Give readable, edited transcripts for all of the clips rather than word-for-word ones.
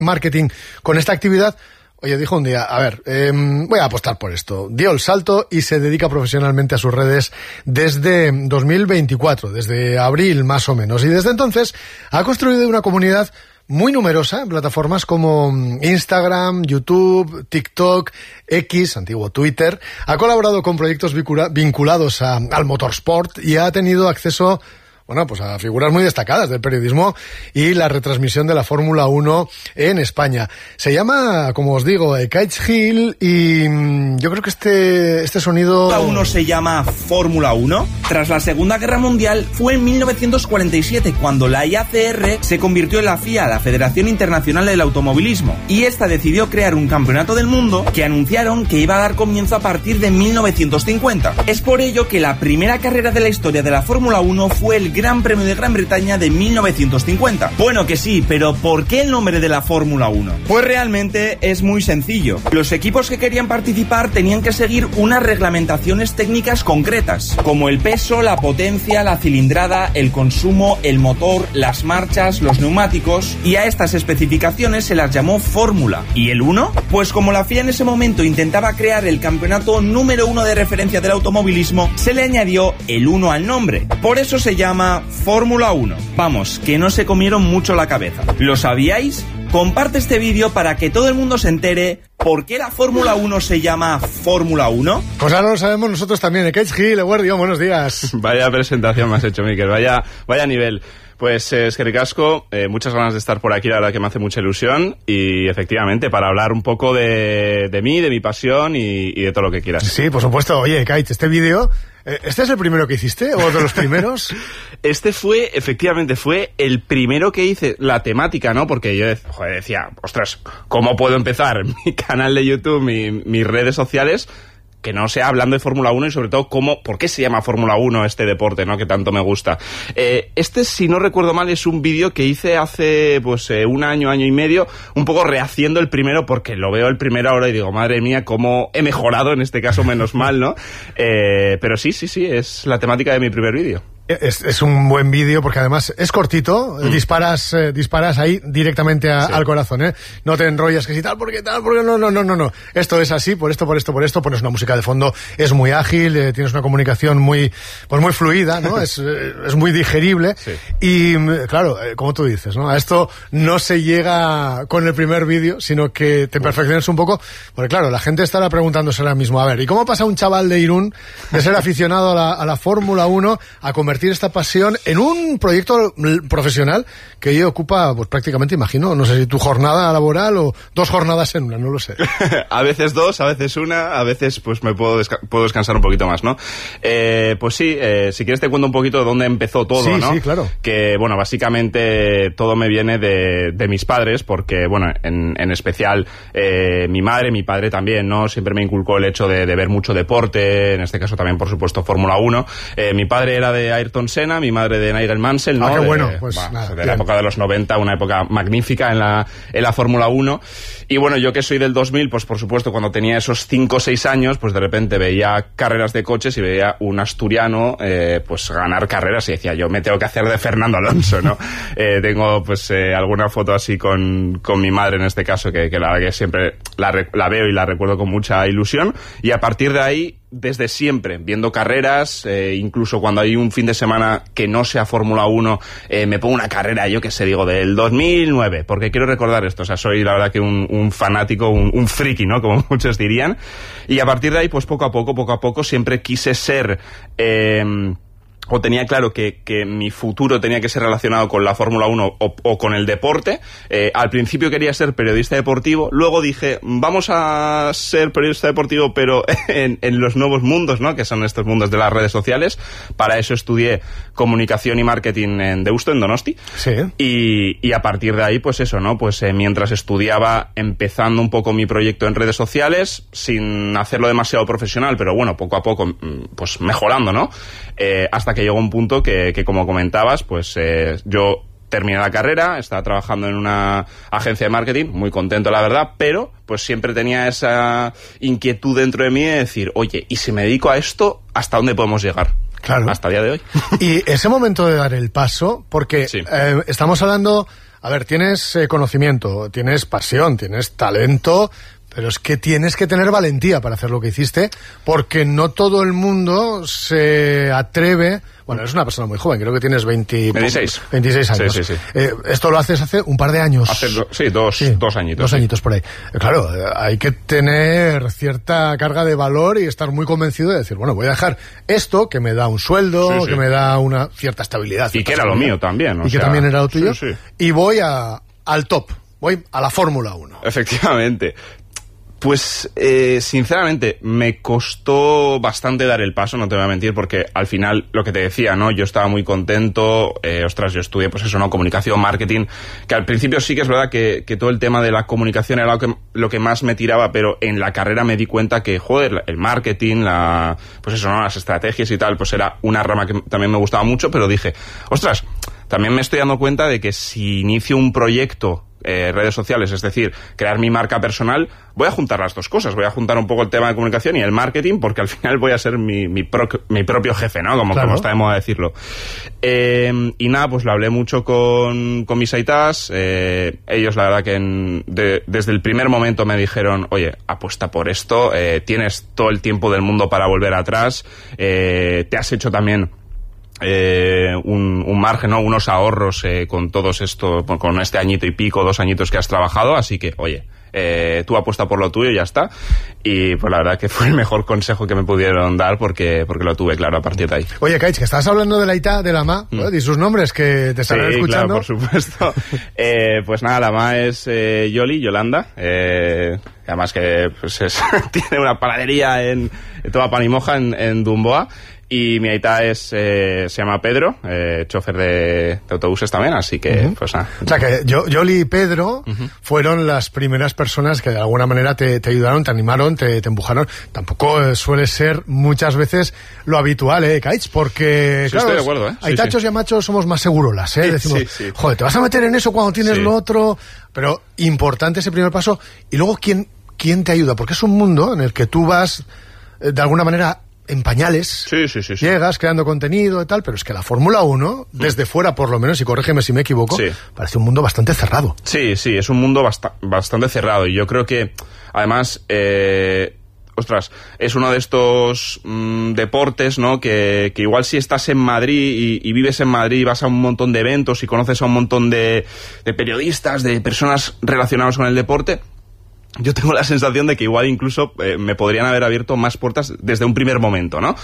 marketing con esta actividad, oye, dijo un día, a ver, voy a apostar por esto. Dio el salto y se dedica profesionalmente a sus redes desde 2024, desde abril más o menos. Y desde entonces ha construido una comunidad muy numerosa en plataformas como Instagram, YouTube, TikTok, X, antiguo Twitter. Ha colaborado con proyectos vinculados al motorsport y ha tenido acceso, bueno, pues a figuras muy destacadas del periodismo y la retransmisión de la Fórmula 1 en España. Se llama, como os digo, Ekaich Gil, y yo creo que este sonido... ¿La 1 se llama Fórmula 1? Tras la Segunda Guerra Mundial fue en 1947 cuando la IACR se convirtió en la FIA, la Federación Internacional del Automovilismo, y esta decidió crear un campeonato del mundo que anunciaron que iba a dar comienzo a partir de 1950. Es por ello que la primera carrera de la historia de la Fórmula 1 fue el Gran Premio de Gran Bretaña de 1950. Bueno, que sí, pero ¿por qué el nombre de la Fórmula 1? Pues realmente es muy sencillo. Los equipos que querían participar tenían que seguir unas reglamentaciones técnicas concretas, como el peso, la potencia, la cilindrada, el consumo, el motor, las marchas, los neumáticos, y a estas especificaciones se las llamó Fórmula. ¿Y el 1? Pues como la FIA en ese momento intentaba crear el campeonato número 1 de referencia del automovilismo, se le añadió el 1 al nombre. Por eso se llama Fórmula 1. Vamos, que no se comieron mucho la cabeza. ¿Lo sabíais? Comparte este vídeo para que todo el mundo se entere por qué la Fórmula 1 se llama Fórmula 1. Pues ahora lo sabemos nosotros también. Ekaich Gil, Eguerdio, buenos días. Vaya presentación me has hecho, Mikel. Vaya nivel. Pues es que ricasco, muchas ganas de estar por aquí, la verdad que me hace mucha ilusión, y efectivamente para hablar un poco de mí, de mi pasión y de todo lo que quieras. Sí, por supuesto. Oye, Ekaich, este vídeo, ¿este es el primero que hiciste o de los primeros? Este fue el primero que hice, la temática, ¿no? Porque yo decía, ostras, ¿cómo puedo empezar mi canal de YouTube, mis redes sociales, que no sea hablando de Fórmula 1 y sobre todo por qué se llama Fórmula 1 este deporte, ¿no? Que tanto me gusta. Si no recuerdo mal, es un vídeo que hice hace un año y medio, un poco rehaciendo el primero, porque lo veo el primero ahora y digo, madre mía, cómo he mejorado, en este caso menos mal, ¿no? Pero sí, es la temática de mi primer vídeo. Es un buen vídeo porque además es cortito, disparas ahí directamente al corazón, ¿eh? No te enrollas que si tal, porque no. Esto es así, por esto, pones una música de fondo, es muy ágil, tienes una comunicación muy fluida, ¿no? es muy digerible. Sí. Y claro, como tú dices, ¿no? A esto no se llega con el primer vídeo, sino que te perfecciones un poco, porque claro, la gente estará preguntándose ahora mismo, a ver, ¿y cómo pasa un chaval de Irún de ser aficionado a la Fórmula 1 a convertir esta pasión en un proyecto profesional que hoy ocupa, pues prácticamente, imagino, no sé si tu jornada laboral o 2 jornadas en una, no lo sé. A veces 2, a veces una, a veces pues me puedo descansar un poquito más, ¿no? Pues sí, si quieres te cuento un poquito de dónde empezó todo, sí, ¿no? Sí, claro. Que, bueno, básicamente todo me viene de mis padres, porque, bueno, en especial mi madre, mi padre también, ¿no? Siempre me inculcó el hecho de ver mucho deporte, en este caso también, por supuesto, Fórmula 1. Mi padre era de Ayrton Senna, mi madre de Nigel Mansell, ¿no? Ah, qué bueno, de la época de los 90, una época magnífica en la Fórmula 1. Y bueno, yo que soy del 2000, pues por supuesto, cuando tenía esos 5 o 6 años, pues de repente veía carreras de coches y veía un asturiano pues ganar carreras y decía, yo me tengo que hacer de Fernando Alonso, ¿no? Tengo pues alguna foto así con mi madre en este caso, que la verdad que siempre la veo y la recuerdo con mucha ilusión, y a partir de ahí, desde siempre, viendo carreras, incluso cuando hay un fin de semana que no sea Fórmula 1, me pongo una carrera, yo que sé, digo, del 2009, porque quiero recordar esto, o sea, soy la verdad que un fanático, un friki, ¿no? Como muchos dirían, y a partir de ahí, pues poco a poco, siempre quise ser... o tenía claro que mi futuro tenía que ser relacionado con la Fórmula 1 o con el deporte. Al principio quería ser periodista deportivo, luego dije, vamos a ser periodista deportivo, pero en los nuevos mundos, ¿no? Que son estos mundos de las redes sociales. Para eso estudié comunicación y marketing en Deusto, en Donosti. Sí. Y a partir de ahí, pues eso, ¿no? Pues mientras estudiaba, empezando un poco mi proyecto en redes sociales, sin hacerlo demasiado profesional, pero bueno, poco a poco, pues mejorando, ¿no? Hasta que llegó un punto que como comentabas, pues yo terminé la carrera, estaba trabajando en una agencia de marketing, muy contento la verdad, pero pues siempre tenía esa inquietud dentro de mí de decir, oye, ¿y si me dedico a esto, hasta dónde podemos llegar? Claro. Hasta el día de hoy. Y ese momento de dar el paso, porque sí. Estamos hablando a ver, tienes conocimiento, tienes pasión, tienes talento, pero es que tienes que tener valentía para hacer lo que hiciste, porque no todo el mundo se atreve. Bueno, eres una persona muy joven, creo que tienes 26 años. Sí. Esto lo haces hace un par de años. Dos añitos. Dos añitos por ahí. Claro, hay que tener cierta carga de valor y estar muy convencido de decir, bueno, voy a dejar esto que me da un sueldo, que me da una cierta estabilidad. Y que era lo mío también. Que también era lo tuyo. Y voy al top, voy a la Fórmula 1. Efectivamente. Pues, sinceramente, me costó bastante dar el paso, no te voy a mentir, porque al final, lo que te decía, ¿no? Yo estaba muy contento, yo estudié, pues eso, ¿no? Comunicación, marketing, que al principio sí que es verdad que todo el tema de la comunicación era lo que más me tiraba, pero en la carrera me di cuenta que, joder, el marketing, pues eso, ¿no? Las estrategias y tal, pues era una rama que también me gustaba mucho, pero dije, ostras, también me estoy dando cuenta de que si inicio un proyecto, redes sociales, es decir, crear mi marca personal, voy a juntar las dos cosas, voy a juntar un poco el tema de comunicación y el marketing, porque al final voy a ser mi propio jefe, ¿no? Como está de moda decirlo. Y nada, pues lo hablé mucho con mis aitas, ellos la verdad que desde el primer momento me dijeron, oye, apuesta por esto, tienes todo el tiempo del mundo para volver atrás, te has hecho también un margen, ¿no? Unos ahorros con todos esto, con este añito y pico, 2 añitos que has trabajado, así que, oye, tú apuesta por lo tuyo y ya está. Y pues la verdad que fue el mejor consejo que me pudieron dar porque lo tuve claro a partir de ahí. Oye, Kaich, que estás hablando de la ITA, de la MA, y sus nombres que te estarán escuchando. Claro, por supuesto. Pues nada, la MA es Yolanda, además que pues tiene una panadería en toda Panimoja, en Dumboa. Y mi aita se llama Pedro, chofer de autobuses también, así que pues nada. O sea que Yoli y Pedro fueron las primeras personas que de alguna manera te ayudaron, te animaron, te empujaron. Tampoco suele ser muchas veces lo habitual, Kaich, porque sí, claro, estoy de acuerdo, aitachos y amachos somos más segurolas, decimos, joder, te vas a meter en eso cuando tienes lo otro, pero importante ese primer paso. Y luego, ¿quién te ayuda? Porque es un mundo en el que tú vas, de alguna manera, en pañales, llegas creando contenido y tal, pero es que la Fórmula 1, desde fuera por lo menos, y corrígeme si me equivoco, parece un mundo bastante cerrado. Sí, es un mundo bastante cerrado, y yo creo que, además, es uno de estos deportes, ¿no? Que igual si estás en Madrid y vives en Madrid, vas a un montón de eventos y conoces a un montón de periodistas, de personas relacionadas con el deporte, yo tengo la sensación de que igual incluso me podrían haber abierto más puertas desde un primer momento, ¿no?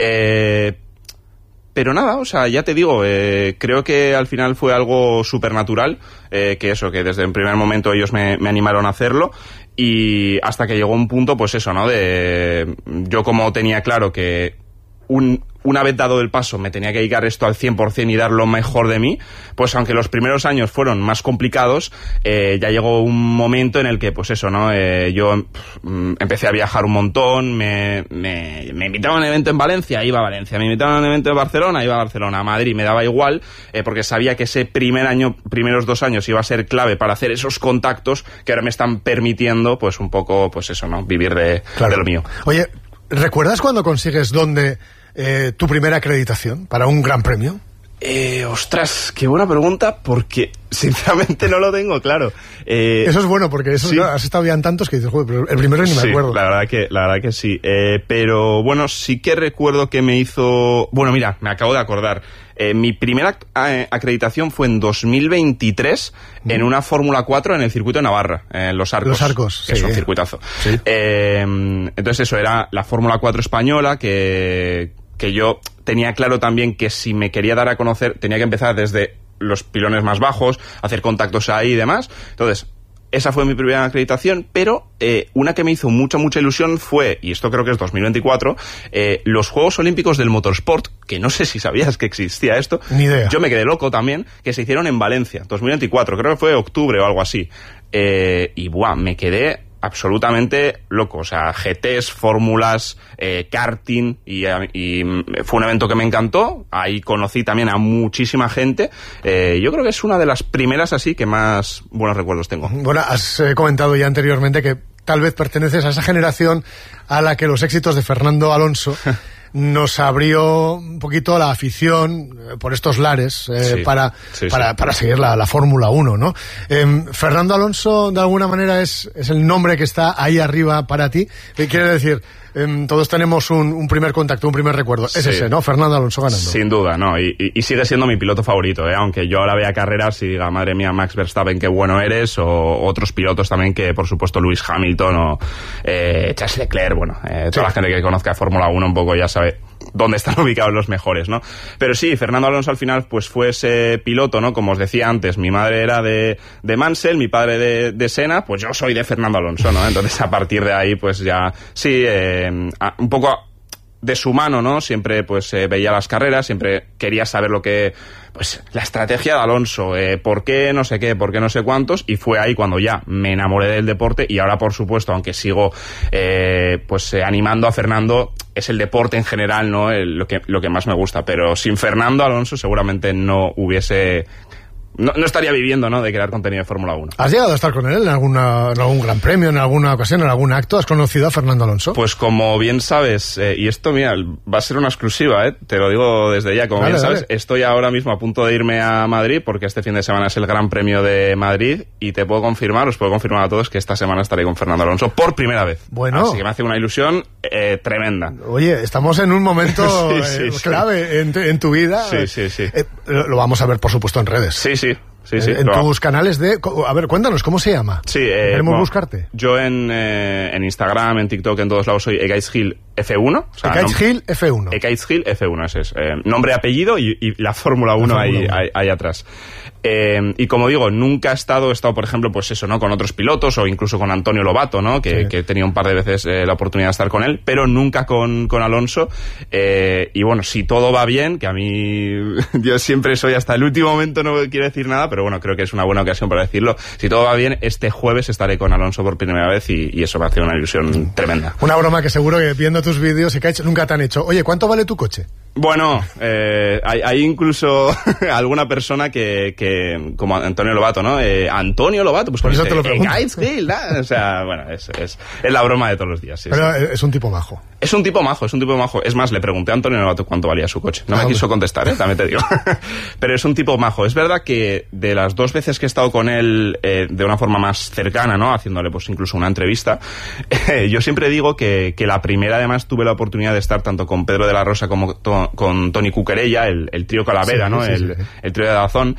Pero nada, o sea, ya te digo, creo que al final fue algo supernatural, que desde el primer momento ellos me animaron a hacerlo, y hasta que llegó un punto, pues eso, ¿no? Yo como tenía claro que una vez dado el paso me tenía que dedicar esto al 100% y dar lo mejor de mí, pues aunque los primeros años fueron más complicados, ya llegó un momento en el que, pues eso, ¿no? Yo empecé a viajar un montón, me invitaban a un evento en Valencia, iba a Valencia, me invitaban a un evento en Barcelona, iba a Barcelona, a Madrid, me daba igual, porque sabía que ese primeros 2 años iba a ser clave para hacer esos contactos que ahora me están permitiendo, pues un poco, pues eso, ¿no? Vivir de lo mío. Oye, ¿recuerdas cuando consigues tu primera acreditación para un gran premio? Ostras, qué buena pregunta, porque sinceramente no lo tengo claro. Eso es bueno, porque has estado ya en tantos que dices, joder, pero el primero ni me acuerdo. La verdad que sí. Pero bueno, sí que recuerdo que me hizo... Bueno, mira, me acabo de acordar. Mi primera acreditación fue en 2023 en una Fórmula 4 en el circuito de Navarra, en Los Arcos. Los Arcos, que es un circuitazo. Sí. Entonces eso, era la Fórmula 4 española que yo tenía claro también que si me quería dar a conocer tenía que empezar desde los pilones más bajos, hacer contactos ahí y demás. Entonces, esa fue mi primera acreditación, pero una que me hizo mucha ilusión fue, y esto creo que es 2024, los Juegos Olímpicos del Motorsport, que no sé si sabías que existía esto. Ni idea. Yo me quedé loco también, que se hicieron en Valencia, 2024, creo que fue octubre o algo así. Y me quedé absolutamente loco, o sea, GTs, fórmulas, karting, y fue un evento que me encantó. Ahí conocí también a muchísima gente. Yo creo que es una de las primeras así que más buenos recuerdos tengo. Bueno, has comentado ya anteriormente que tal vez perteneces a esa generación a la que los éxitos de Fernando Alonso nos abrió un poquito la afición por estos lares para seguir la Fórmula 1, ¿no? Fernando Alonso, de alguna manera, es el nombre que está ahí arriba para ti. Quiere decir, todos tenemos un primer contacto, un primer recuerdo. Es ese, ¿no? Fernando Alonso ganando. Sin duda, ¿no? Y sigue siendo mi piloto favorito, ¿eh? Aunque yo ahora vea carreras y diga, madre mía, Max Verstappen, qué bueno eres, o otros pilotos también que, por supuesto, Lewis Hamilton o Charles Leclerc, bueno, toda la gente que conozca de Fórmula 1 un poco ya sabe dónde están ubicados los mejores, ¿no? Pero sí, Fernando Alonso al final pues fue ese piloto, ¿no? Como os decía antes, mi madre era de Mansell, mi padre de Senna, pues yo soy de Fernando Alonso, ¿no? Entonces a partir de ahí pues ya sí, un poco de su mano, ¿no? Siempre pues veía las carreras, siempre quería saber lo que, pues la estrategia de Alonso, por qué no sé qué, por qué no sé cuántos, y fue ahí cuando ya me enamoré del deporte. Y ahora, por supuesto, aunque sigo animando a Fernando, es el deporte en general, ¿no? Lo que más me gusta, pero sin Fernando Alonso seguramente no hubiese... No estaría viviendo, ¿no?, de crear contenido de Fórmula 1. ¿Has llegado a estar con él en algún gran premio, en alguna ocasión, en algún acto? ¿Has conocido a Fernando Alonso? Pues como bien sabes, y esto, mira, va a ser una exclusiva, te lo digo desde ya, como bien sabes, estoy ahora mismo a punto de irme a Madrid, porque este fin de semana es el Gran Premio de Madrid, y os puedo confirmar a todos que esta semana estaré con Fernando Alonso por primera vez. Bueno. Así que me hace una ilusión tremenda. Oye, estamos en un momento clave en tu vida. Sí. Lo vamos a ver, por supuesto, en redes. Sí. En tus canales de... A ver, cuéntanos, ¿cómo se llama? Sí, queremos buscarte. Yo en Instagram, en TikTok, en todos lados soy Ekaizgil F1. O sea, Ekaizgil F1. Ekaizgil F1, ese es. Nombre, apellido y la Fórmula 1 ahí atrás. Y como digo, nunca he estado, por ejemplo, pues eso, ¿no?, con otros pilotos o incluso con Antonio Lobato, ¿no?, que he tenido un par de veces la oportunidad de estar con él, pero nunca con Alonso. Y bueno, si todo va bien, que a mí yo siempre soy hasta el último momento, no quiero decir nada, pero bueno, creo que es una buena ocasión para decirlo. Si todo va bien, este jueves estaré con Alonso por primera vez y eso me hace una ilusión tremenda. Una broma que seguro que viendo tus vídeos nunca te han hecho. Oye, ¿cuánto vale tu coche? Bueno, hay incluso alguna persona que como Antonio Lobato, ¿no? Antonio Lobato, pues por eso te lo pregunto. O sea, bueno, es la broma de todos los días. Sí, pero sí. Es un tipo majo. Es un tipo majo. Es más, le pregunté a Antonio Lobato cuánto valía su coche. No me quiso contestar, también te digo. Pero es un tipo majo. Es verdad que de las 2 veces que he estado con él de una forma más cercana, ¿no?, haciéndole pues incluso una entrevista, yo siempre digo que la primera, además, tuve la oportunidad de estar tanto con Pedro de la Rosa como con Toni Cuquerella, el trío Calavera, ¿no? El trío de Dazón.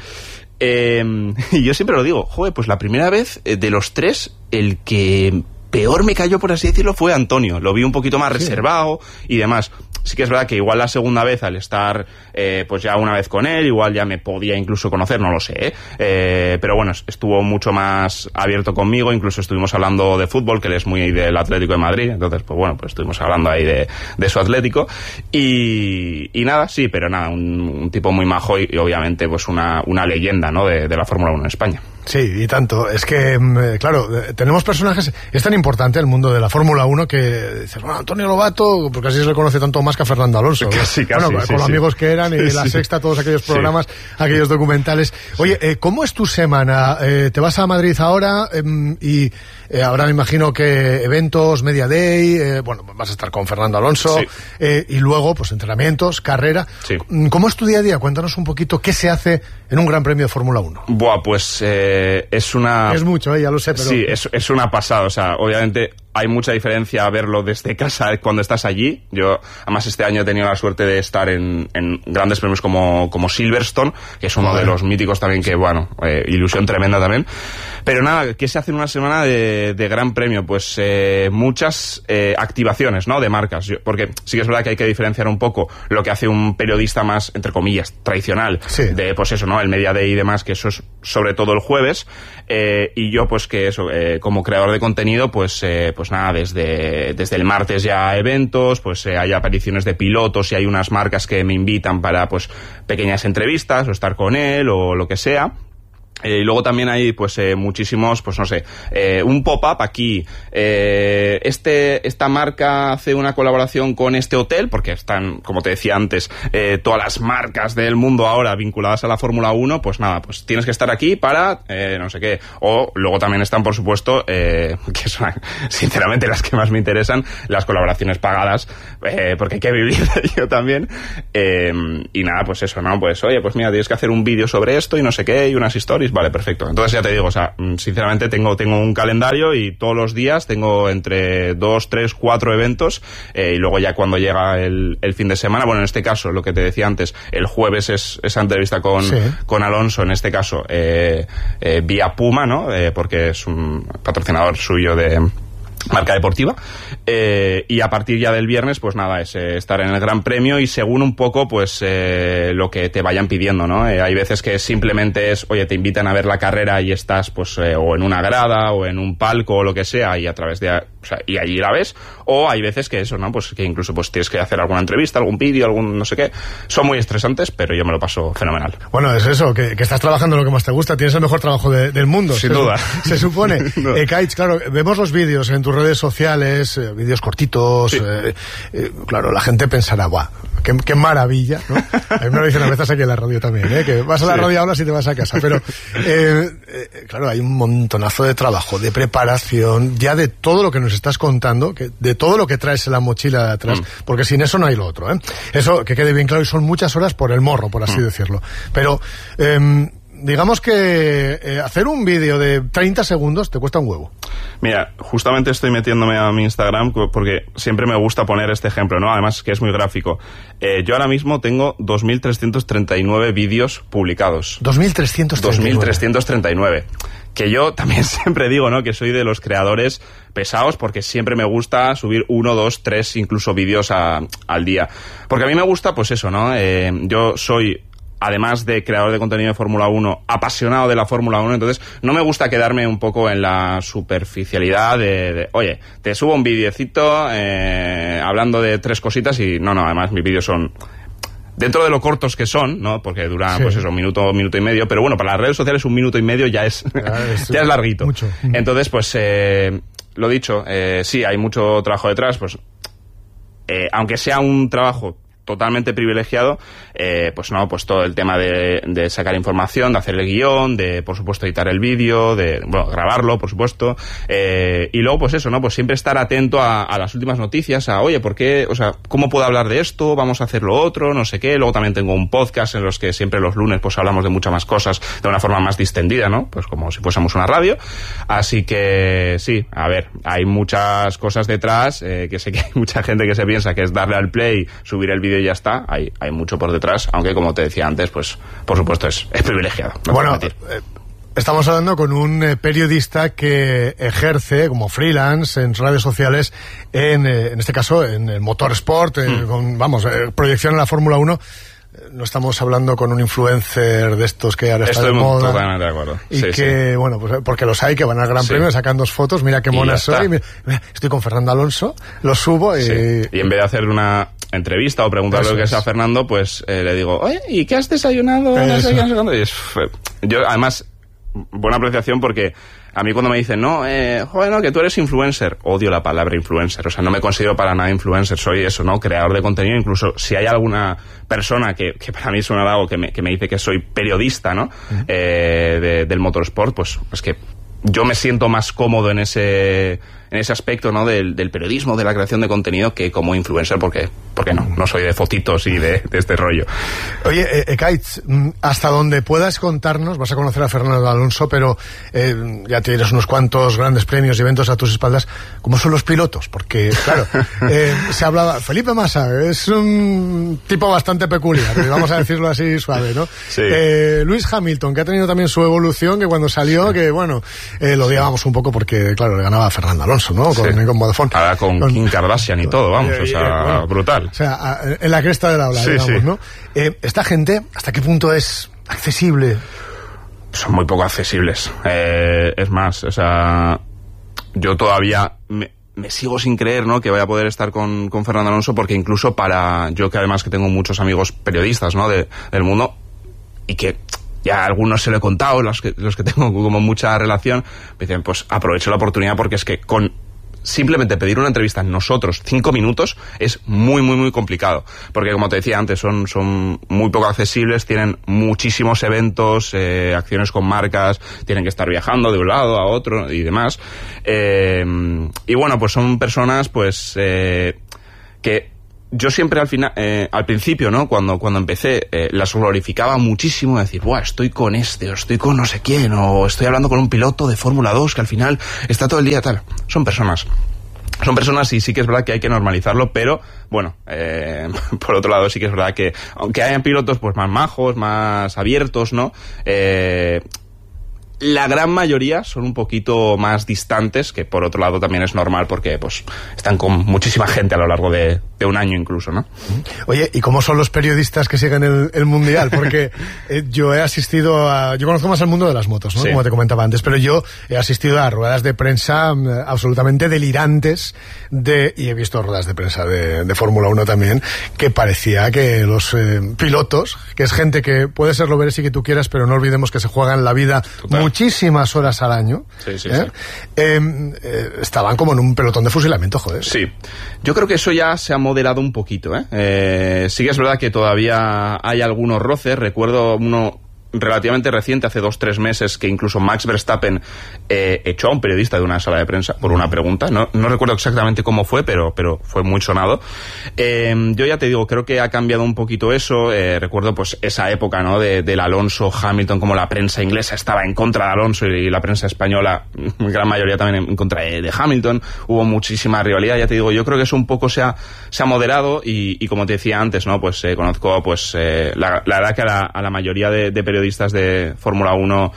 Y yo siempre lo digo, joder, pues la primera vez de los 3, el que peor me cayó, por así decirlo, fue Antonio. Lo vi un poquito más reservado y demás. Sí que es verdad que igual la segunda vez, al estar pues ya una vez con él, igual ya me podía incluso conocer, no lo sé, pero bueno, estuvo mucho más abierto conmigo, incluso estuvimos hablando de fútbol, que él es muy del Atlético de Madrid, entonces pues bueno, pues estuvimos hablando ahí de su Atlético y nada, sí, pero nada, un tipo muy majo y obviamente pues una leyenda, ¿no?, de la Fórmula 1 en España. Sí, y tanto. Es que, claro, tenemos personajes... Es tan importante el mundo de la Fórmula 1 que dices, bueno, Antonio Lobato, porque así se le conoce tanto más que a Fernando Alonso. Casi, bueno, con los amigos que eran, y La Sexta, todos aquellos programas, aquellos documentales. Oye, ¿cómo es tu semana? ¿Te vas a Madrid ahora? Y ahora me imagino que eventos, Media Day, bueno, vas a estar con Fernando Alonso, y luego, pues, entrenamientos, carrera. Sí. ¿Cómo es tu día a día? Cuéntanos un poquito qué se hace en un Gran Premio de Fórmula 1. Buah, pues... es una... Es mucho, ya lo sé, pero... Sí, es una pasada, o sea, obviamente hay mucha diferencia a verlo desde casa cuando estás allí. Yo, además, este año he tenido la suerte de estar en grandes premios como Silverstone, que es uno de los míticos también que, bueno, ilusión tremenda también. Pero nada, ¿qué se hace en una semana de Gran Premio? Pues muchas activaciones, ¿no?, de marcas. Porque sí que es verdad que hay que diferenciar un poco lo que hace un periodista más, entre comillas, tradicional, de, pues eso, ¿no?, el Media Day y demás, que eso es sobre todo el jueves, y yo, pues que eso, como creador de contenido, pues nada, desde el martes ya eventos, pues hay apariciones de pilotos y hay unas marcas que me invitan para, pues, pequeñas entrevistas o estar con él o lo que sea. Y luego también hay pues muchísimos, pues no sé, un pop-up aquí, esta marca hace una colaboración con este hotel, porque están, como te decía antes, todas las marcas del mundo ahora vinculadas a la Fórmula 1, pues nada, pues tienes que estar aquí para no sé qué. O luego también están, por supuesto, que son sinceramente las que más me interesan, las colaboraciones pagadas, porque hay que vivir de ello también. Y nada, pues eso, ¿no? Pues oye, pues mira, tienes que hacer un vídeo sobre esto y no sé qué, y unas stories. Vale, perfecto. Entonces ya te digo, o sea, sinceramente tengo un calendario y todos los días tengo entre 2, 3, 4 eventos, y luego ya cuando llega el fin de semana, bueno, en este caso, lo que te decía antes, el jueves es esa entrevista con Alonso, en este caso, vía Puma, ¿no? Porque es un patrocinador suyo de marca deportiva, y a partir ya del viernes, pues nada, es estar en el Gran Premio y según un poco, pues lo que te vayan pidiendo, ¿no? Hay veces que simplemente es, oye, te invitan a ver la carrera y estás, pues, o en una grada o en un palco o lo que sea, y a través de, o sea, y allí la ves, o hay veces que eso, ¿no? Pues que incluso pues tienes que hacer alguna entrevista, algún vídeo, algún no sé qué. Son muy estresantes, pero yo me lo paso fenomenal. Bueno, es eso, que estás trabajando en lo que más te gusta, tienes el mejor trabajo del mundo. Sin duda. Se supone. No. Kites, claro, vemos los vídeos en tus redes sociales, vídeos cortitos, sí. Claro, la gente pensará, guau, qué maravilla, ¿no? A mí me lo dicen a veces aquí en la radio también, que vas a la radio y hablas y te vas a casa, pero claro, hay un montonazo de trabajo, de preparación, ya de todo lo que nos estás contando, de todo lo que traes en la mochila de atrás, porque sin eso no hay lo otro, Eso, que quede bien claro, y son muchas horas por el morro, por así decirlo. Pero, digamos que hacer un vídeo de 30 segundos te cuesta un huevo. Mira, justamente estoy metiéndome a mi Instagram porque siempre me gusta poner este ejemplo, ¿no? Además que es muy gráfico. Yo ahora mismo tengo 2.339 vídeos publicados. 2.339. Que yo también siempre digo, ¿no? Que soy de los creadores pesados porque siempre me gusta subir 1, 2, 3 incluso vídeos al día. Porque a mí me gusta, pues eso, ¿no? Yo soy, además de creador de contenido de Fórmula 1, apasionado de la Fórmula 1, entonces no me gusta quedarme un poco en la superficialidad de oye, te subo un videocito hablando de 3 cositas y no, además mis vídeos son, dentro de lo cortos que son, ¿no? Porque duran, pues eso, un minuto y medio, pero bueno, para las redes sociales 1 minuto y medio ya es ya es larguito. Mucho. Entonces, pues, lo dicho, sí, hay mucho trabajo detrás, pues, aunque sea un trabajo totalmente privilegiado, pues no, pues todo el tema de sacar información, de hacer el guión, de por supuesto editar el vídeo, de grabarlo, por supuesto, y luego pues eso, ¿no? Pues siempre estar atento a las últimas noticias, oye, ¿por qué? O sea, ¿cómo puedo hablar de esto? Vamos a hacer lo otro, no sé qué. Luego también tengo un podcast en los que siempre los lunes pues hablamos de muchas más cosas de una forma más distendida, ¿no? Pues como si fuésemos una radio. Así que sí, a ver, hay muchas cosas detrás, que sé que hay mucha gente que se piensa que es darle al play, subir el vídeo y ya está. Hay mucho por detrás, aunque como te decía antes, pues por supuesto es privilegiado. No bueno, estamos hablando con un periodista que ejerce como freelance en redes sociales, en este caso en el motorsport, con, proyección en la Fórmula 1. No estamos hablando con un influencer de estos que ahora está de moda. Estoy totalmente de acuerdo. Y que, bueno, pues porque los hay que van al Gran Premio, sacan 2 fotos, mira qué mona soy. Mira, estoy con Fernando Alonso, lo subo y... Sí. Y en vez de hacer una entrevista o preguntarle lo que sea a Fernando, pues le digo, oye, ¿y qué has desayunado? No sé qué, no sé cuándo. Yo, además, buena apreciación porque a mí cuando me dicen, joder, no, que tú eres influencer, odio la palabra influencer, o sea, no me considero para nada influencer, soy eso, ¿no? Creador de contenido, incluso si hay alguna persona que para mí suena algo que me dice que soy periodista, ¿no? Del motorsport, pues es que yo me siento más cómodo en ese aspecto, ¿no? Del periodismo, de la creación de contenido, que como influencer, porque no soy de fotitos y de este rollo. Oye, Kites, hasta donde puedas contarnos, vas a conocer a Fernando Alonso, pero ya tienes unos cuantos grandes premios y eventos a tus espaldas. ¿Cómo son los pilotos? Porque, claro, se hablaba, Felipe Massa es un tipo bastante peculiar, vamos a decirlo así suave, ¿no? Sí. Lewis Hamilton, que ha tenido también su evolución, que cuando salió, que bueno, lo odiábamos un poco porque, claro, le ganaba a Fernando Alonso, ¿no? Con Vodafone. Ahora con Kim Kardashian y todo, vamos, o sea, bueno, brutal. O sea, en la cresta de la ola, digamos, ¿no? Esta gente, ¿hasta qué punto es accesible? Son muy poco accesibles. Es más, o sea, yo todavía me sigo sin creer, ¿no? Que vaya a poder estar con Fernando Alonso, porque incluso yo que además que tengo muchos amigos periodistas, ¿no? Del mundo, y que ya a algunos se lo he contado, los que tengo como mucha relación, me dicen, pues aprovecho la oportunidad porque es que con simplemente pedir una entrevista nosotros 5 minutos es muy, muy, muy complicado. Porque como te decía antes, son muy poco accesibles, tienen muchísimos eventos, acciones con marcas, tienen que estar viajando de un lado a otro y demás. Y bueno, pues son personas pues que yo siempre al principio, ¿no? Cuando empecé, las glorificaba muchísimo, decir, ¡buah, estoy con este, o estoy con no sé quién, o estoy hablando con un piloto de Fórmula 2 que al final está todo el día tal. Son personas y sí que es verdad que hay que normalizarlo, pero bueno, por otro lado sí que es verdad que aunque hayan pilotos pues más majos, más abiertos, ¿no? La gran mayoría son un poquito más distantes, que por otro lado también es normal porque pues están con muchísima gente a lo largo de un año incluso, ¿no? Oye, ¿y cómo son los periodistas que siguen el Mundial? Porque yo he asistido yo conozco más el mundo de las motos, ¿no? Sí. Como te comentaba antes, pero yo he asistido a ruedas de prensa absolutamente delirantes y he visto ruedas de prensa de Fórmula 1 también, que parecía que los pilotos, que es gente que puede ser lo veres y que tú quieras, pero no olvidemos que se juegan la vida muchísimas horas al año, sí. Estaban como en un pelotón de fusilamiento, joder. Sí, yo creo que eso ya se ha moderado un poquito, sí que es verdad que todavía hay algunos roces. Recuerdo uno relativamente reciente, hace 2-3 meses, que incluso Max Verstappen echó a un periodista de una sala de prensa por una pregunta. No recuerdo exactamente cómo fue, pero fue muy sonado. Yo ya te digo, creo que ha cambiado un poquito eso. Recuerdo pues esa época, ¿no? Del Alonso Hamilton, como la prensa inglesa estaba en contra de Alonso y la prensa española, gran mayoría también en contra de Hamilton. Hubo muchísima rivalidad, ya te digo. Yo creo que eso un poco se ha moderado y como te decía antes, ¿no? Pues conozco pues la verdad que a la mayoría de periodistas de Fórmula 1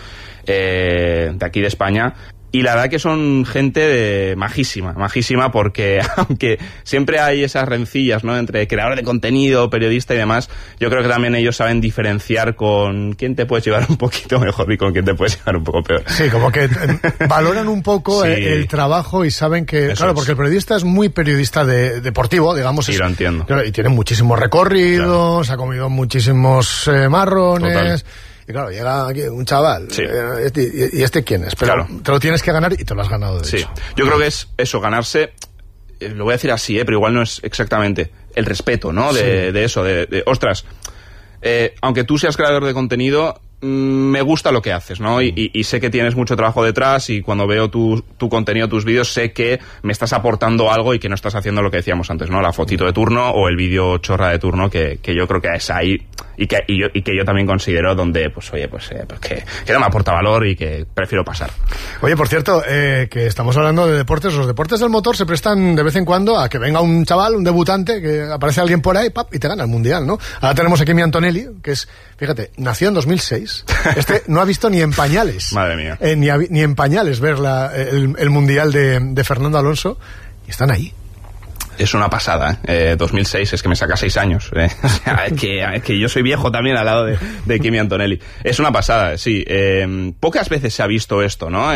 de aquí de España, y la verdad que son gente majísima, porque aunque siempre hay esas rencillas, ¿no? Entre creador de contenido, periodista y demás, yo creo que también ellos saben diferenciar con quién te puedes llevar un poquito mejor y con quién te puedes llevar un poco peor. Sí, como que valoran un poco sí. el trabajo y saben que, eso claro, porque el periodista es muy periodista deportivo, digamos. Sí, lo entiendo. Y tiene muchísimos recorridos, claro. Ha comido muchísimos marrones. Total. Y claro, llega aquí un chaval, sí. ¿Y este quién es? Pero claro. Te lo tienes que ganar y te lo has ganado, de hecho. Yo creo que es eso, ganarse, lo voy a decir así, pero igual no es exactamente el respeto, ¿no? De eso, ostras, aunque tú seas creador de contenido, me gusta lo que haces, ¿no? Y sé que tienes mucho trabajo detrás, y cuando veo tu contenido, tus vídeos, sé que me estás aportando algo y que no estás haciendo lo que decíamos antes, ¿no? La fotito de turno o el vídeo chorra de turno, que yo creo que es ahí y que yo también considero donde, pues oye, pues que no me aporta valor y que prefiero pasar. Oye, por cierto, que estamos hablando de deportes. Los deportes del motor se prestan de vez en cuando a que venga un chaval, un debutante, que aparece alguien por ahí, y te gana el mundial, ¿no? Ahora tenemos aquí a Kimi Antonelli, que es, fíjate, nació en 2006. Este no ha visto ni en pañales. Madre mía. Ni en pañales ver el mundial de Fernando Alonso, y están ahí. Es una pasada, 2006, es que me saca 6 años. O sea, es que yo soy viejo también al lado de Kimi Antonelli. Es una pasada, sí. Pocas veces se ha visto esto, ¿no?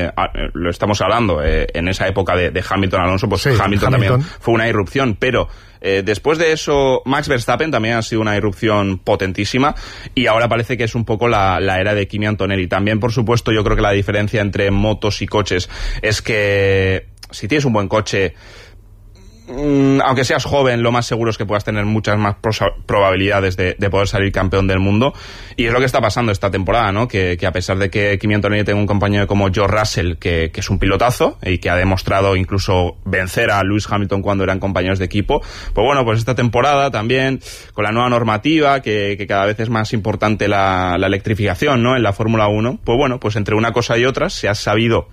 Lo estamos hablando, en esa época de Hamilton-Alonso, pues sí, Hamilton también fue una irrupción, pero después de eso, Max Verstappen también ha sido una irrupción potentísima, y ahora parece que es un poco la era de Kimi Antonelli. También, por supuesto, yo creo que la diferencia entre motos y coches es que si tienes un buen coche, aunque seas joven, lo más seguro es que puedas tener muchas más probabilidades de poder salir campeón del mundo, y es lo que está pasando esta temporada, ¿no? Que a pesar de que Kimi Antonelli tenga un compañero como George Russell, que es un pilotazo y que ha demostrado incluso vencer a Lewis Hamilton cuando eran compañeros de equipo, pues bueno, pues esta temporada también, con la nueva normativa, que cada vez es más importante la electrificación, ¿no? En la Fórmula 1, pues bueno, pues entre una cosa y otra se ha sabido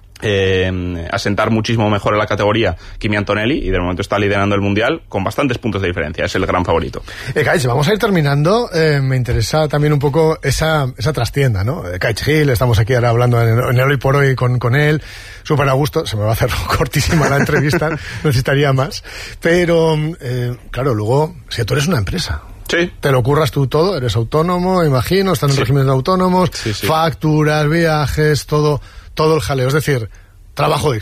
asentar muchísimo mejor en la categoría Kimi Antonelli, y de momento está liderando el mundial con bastantes puntos de diferencia. Es el gran favorito. Kaich, vamos a ir terminando. Me interesa también un poco esa trastienda, ¿no? Kaich Hill, estamos aquí ahora hablando en el Hoy por Hoy con él, súper a gusto. Se me va a hacer cortísima la entrevista, necesitaría más, pero claro, luego, si tú eres una empresa, sí, te lo curras tú todo, eres autónomo, imagino, están en regímenes autónomos, sí. Facturas, viajes, todo el jaleo, es decir, trabajo extra.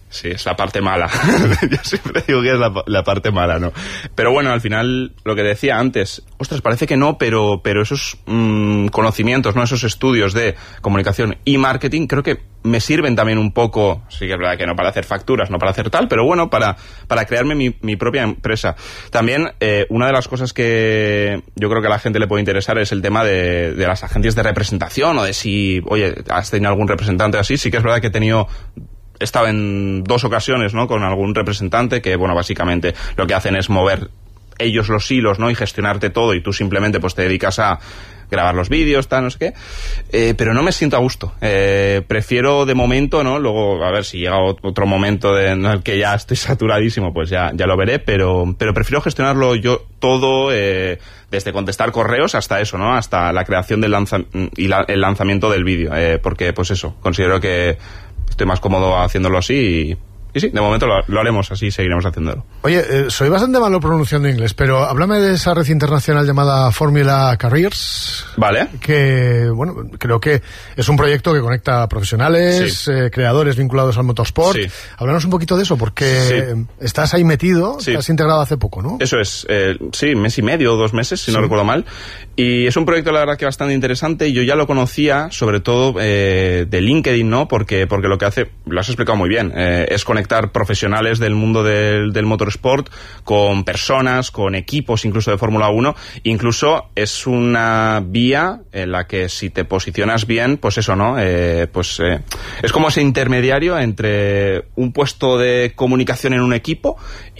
Sí, es la parte mala. Yo siempre digo que es la parte mala, ¿no? Pero bueno, al final, lo que decía antes, ostras, parece que no, pero esos conocimientos, ¿no? Esos estudios de comunicación y marketing, creo que me sirven también un poco, sí que es verdad que no para hacer facturas, no para hacer tal, pero bueno, para crearme mi propia empresa. También, una de las cosas que yo creo que a la gente le puede interesar es el tema de las agencias de representación, o de si, oye, has tenido algún representante así. Sí que es verdad que he estado en 2 ocasiones, ¿no? Con algún representante que, bueno, básicamente lo que hacen es mover ellos los hilos, ¿no? Y gestionarte todo, y tú simplemente pues te dedicas a grabar los vídeos, tal, no sé qué. Pero no me siento a gusto. Prefiero de momento, ¿no? Luego, a ver si llega otro momento en el que ya estoy saturadísimo, pues ya lo veré, pero prefiero gestionarlo yo todo, desde contestar correos hasta eso, ¿no? Hasta la creación del el lanzamiento del vídeo. Porque, pues eso, considero que estoy más cómodo haciéndolo así y sí, de momento lo haremos así, seguiremos haciéndolo. Oye, soy bastante malo pronunciando inglés, pero háblame de esa red internacional llamada Formula Careers. Vale. Que, bueno, creo que es un proyecto que conecta profesionales, sí, creadores vinculados al motorsport. Sí. Háblanos un poquito de eso, porque sí, estás ahí metido, sí, te has integrado hace poco, ¿no? Eso es, sí, 1 mes y medio o 2 meses, si sí, no recuerdo mal. Y es un proyecto, la verdad, que bastante interesante. Yo ya lo conocía, sobre todo de LinkedIn, ¿no? Porque lo que hace, lo has explicado muy bien, es conectar profesionales del mundo del motorsport con personas, con equipos incluso de Fórmula 1. Incluso es una vía en la que si te posicionas bien, pues eso, ¿no? Es como ese intermediario entre un puesto de comunicación en un equipo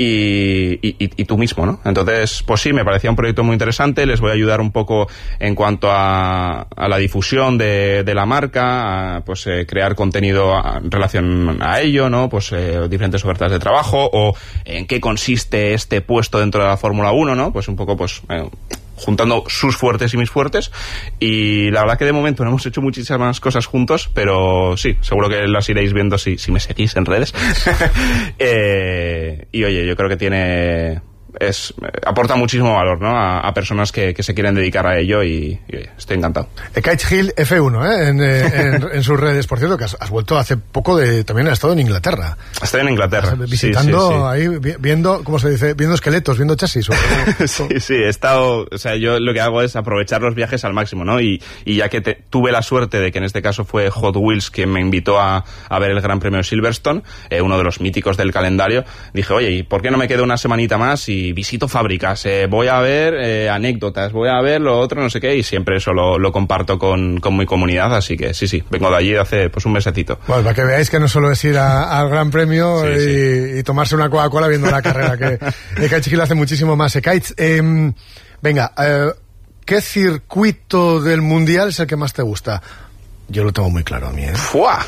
y tú mismo, ¿no? Entonces, pues sí, me parecía un proyecto muy interesante. Les voy a ayudar un poco en cuanto a la difusión de la marca, a, pues crear contenido en relación a ello, ¿no? Pues diferentes ofertas de trabajo, o en qué consiste este puesto dentro de la Fórmula 1, ¿no? Pues un poco, pues juntando sus fuertes y mis fuertes. Y la verdad que de momento no hemos hecho muchísimas cosas juntos, pero sí, seguro que las iréis viendo si me seguís en redes. Y oye, yo creo que aporta muchísimo valor, ¿no? A personas que se quieren dedicar a ello y estoy encantado. Ekaich Gil F1, en sus redes. Por cierto, que has vuelto hace poco también has estado en Inglaterra. Estoy en Inglaterra. Visitando, sí. ahí, viendo, ¿cómo se dice? Viendo esqueletos, viendo chasis. Sí, he estado, o sea, yo lo que hago es aprovechar los viajes al máximo, ¿no? Y ya que tuve la suerte de que en este caso fue Hot Wheels quien me invitó a ver el Gran Premio de Silverstone, uno de los míticos del calendario, dije, oye, ¿y por qué no me quedo una semanita más y visito fábricas? Voy a ver anécdotas, voy a ver lo otro, no sé qué, y siempre eso lo comparto con mi comunidad, así que sí, vengo de allí hace pues un mesecito. Bueno, para que veáis que no solo es ir al Gran Premio y tomarse una Coca-Cola viendo la carrera, que Ekaich Gil hace muchísimo más. Ekaich, venga, ¿qué circuito del Mundial es el que más te gusta? Yo lo tengo muy claro a mí, ¡Fua!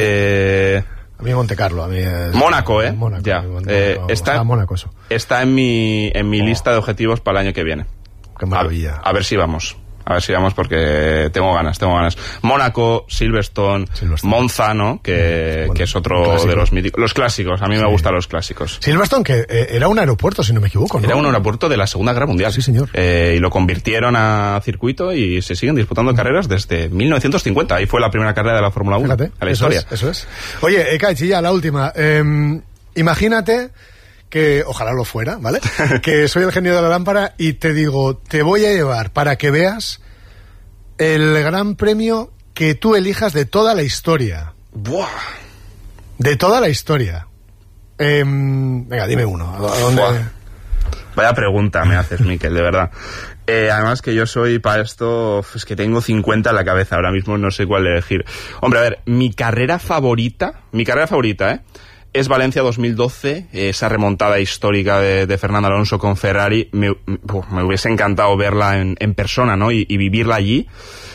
A mí Monte Carlo, a mí Mónaco, Mónaco, ya. Mónaco, eso. Está en mi lista de objetivos para el año que viene. Qué maravilla. A ver si vamos. Porque tengo ganas. Mónaco, Silverstone, Monza, ¿no? Que es otro de los míticos. Los clásicos, a mí me gustan los clásicos. Silverstone, que era un aeropuerto, si no me equivoco, ¿no? Era un aeropuerto de la Segunda Guerra Mundial. Sí, señor. Y lo convirtieron a circuito y se siguen disputando carreras desde 1950. Ahí fue la primera carrera de la Fórmula 1. Fíjate, a la historia. Eso es. Oye, Ekaich, ya la última. Imagínate que, ojalá lo fuera, ¿vale? Que soy el genio de la lámpara y te digo, te voy a llevar para que veas el gran premio que tú elijas de toda la historia. ¡Buah! De toda la historia. Venga, dime uno. ¿A dónde? Vaya pregunta me haces, Miquel, de verdad. Además que yo soy para esto, es que tengo 50 en la cabeza, ahora mismo no sé cuál elegir. Hombre, a ver, mi carrera favorita, es Valencia 2012, esa remontada histórica de Fernando Alonso con Ferrari. Me hubiese encantado verla en persona, ¿no? Y vivirla allí.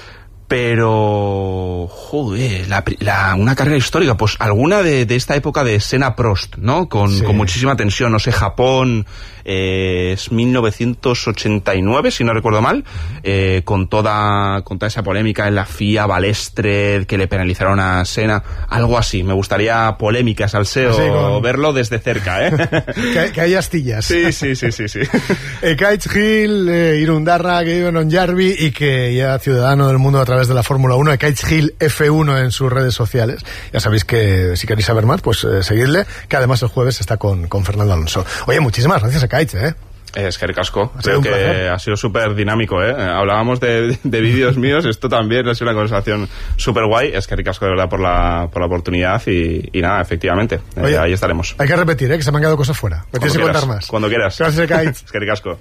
Pero, joder, una carrera histórica, pues alguna de esta época de Senna-Prost, ¿no? Con muchísima tensión, no sé, Japón, es 1989, si no recuerdo mal, con toda esa polémica en la FIA, Balestre, que le penalizaron a Senna, algo así. Me gustaría polémica, salseo, verlo desde cerca, que hay astillas. Sí. Ekaich Gil, Irundarra, que vive en Onjarbi y que ya ciudadano del mundo a través través de la Fórmula 1, de Kites Hill F1 en sus redes sociales. Ya sabéis que si queréis saber más, pues seguidle, que además el jueves está con Fernando Alonso. Oye, muchísimas gracias a Kites, Es que ricasco. Creo que ha sido súper dinámico, Hablábamos de vídeos míos, esto también ha sido una conversación súper guay. Es que ricasco de verdad por la oportunidad y nada, efectivamente. Oye, ahí estaremos. Hay que repetir, que se me han quedado cosas fuera. Me tienes que contar más. Cuando quieras. Gracias, Kites. Es que ricasco.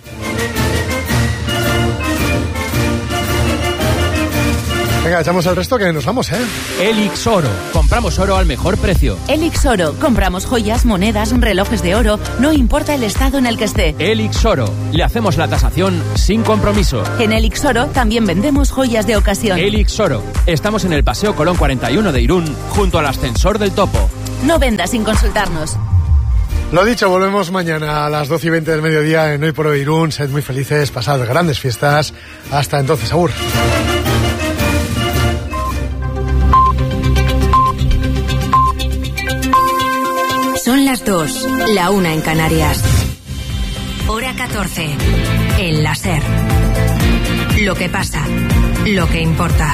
Venga, echamos el resto que nos vamos, Elix Oro. Compramos oro al mejor precio. Elix Oro. Compramos joyas, monedas, relojes de oro, no importa el estado en el que esté. Elix Oro. Le hacemos la tasación sin compromiso. En Elix Oro también vendemos joyas de ocasión. Elix Oro. Estamos en el Paseo Colón 41 de Irún, junto al ascensor del Topo. No vendas sin consultarnos. Lo dicho, volvemos mañana a las 12:20 del mediodía en Hoy por Hoy Irún. Sed muy felices, pasad grandes fiestas. Hasta entonces, agur. Son las 2, la 1 en Canarias. Hora 14. El láser. Lo que pasa, lo que importa.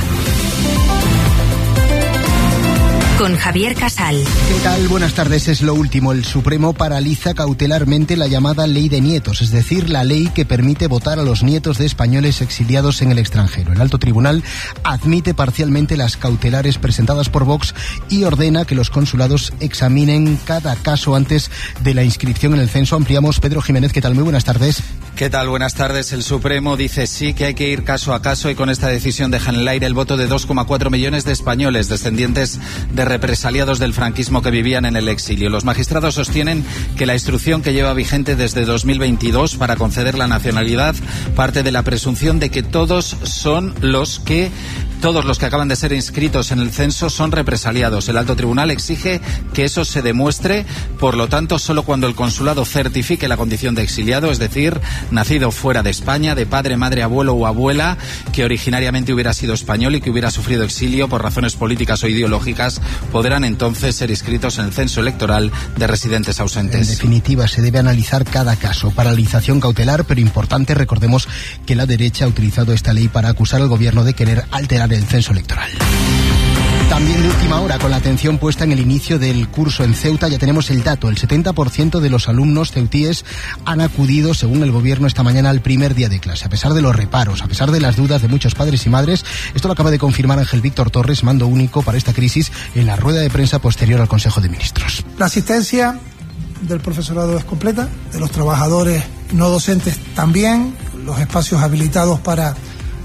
Con Javier Casal. ¿Qué tal? Buenas tardes. Es lo último. El Supremo paraliza cautelarmente la llamada Ley de Nietos, es decir, la ley que permite votar a los nietos de españoles exiliados en el extranjero. El Alto Tribunal admite parcialmente las cautelares presentadas por Vox y ordena que los consulados examinen cada caso antes de la inscripción en el censo. Ampliamos. Pedro Jiménez, ¿qué tal? Muy buenas tardes. ¿Qué tal? Buenas tardes. El Supremo dice sí que hay que ir caso a caso y con esta decisión dejan en el aire el voto de 2,4 millones de españoles descendientes de represaliados del franquismo que vivían en el exilio. Los magistrados sostienen que la instrucción que lleva vigente desde 2022 para conceder la nacionalidad parte de la presunción de que todos los que acaban de ser inscritos en el censo son represaliados. El Alto Tribunal exige que eso se demuestre, por lo tanto, solo cuando el consulado certifique la condición de exiliado, es decir, nacido fuera de España, de padre, madre, abuelo o abuela, que originariamente hubiera sido español y que hubiera sufrido exilio por razones políticas o ideológicas, podrán entonces ser inscritos en el censo electoral de residentes ausentes. En definitiva, se debe analizar cada caso. Paralización cautelar, pero importante, recordemos que la derecha ha utilizado esta ley para acusar al gobierno de querer alterar el censo electoral. También de última hora, con la atención puesta en el inicio del curso en Ceuta, ya tenemos el dato. El 70% de los alumnos ceutíes han acudido, según el gobierno, esta mañana al primer día de clase. A pesar de los reparos, a pesar de las dudas de muchos padres y madres, esto lo acaba de confirmar Ángel Víctor Torres, mando único para esta crisis, en la rueda de prensa posterior al Consejo de Ministros. La asistencia del profesorado es completa, de los trabajadores no docentes también, los espacios habilitados para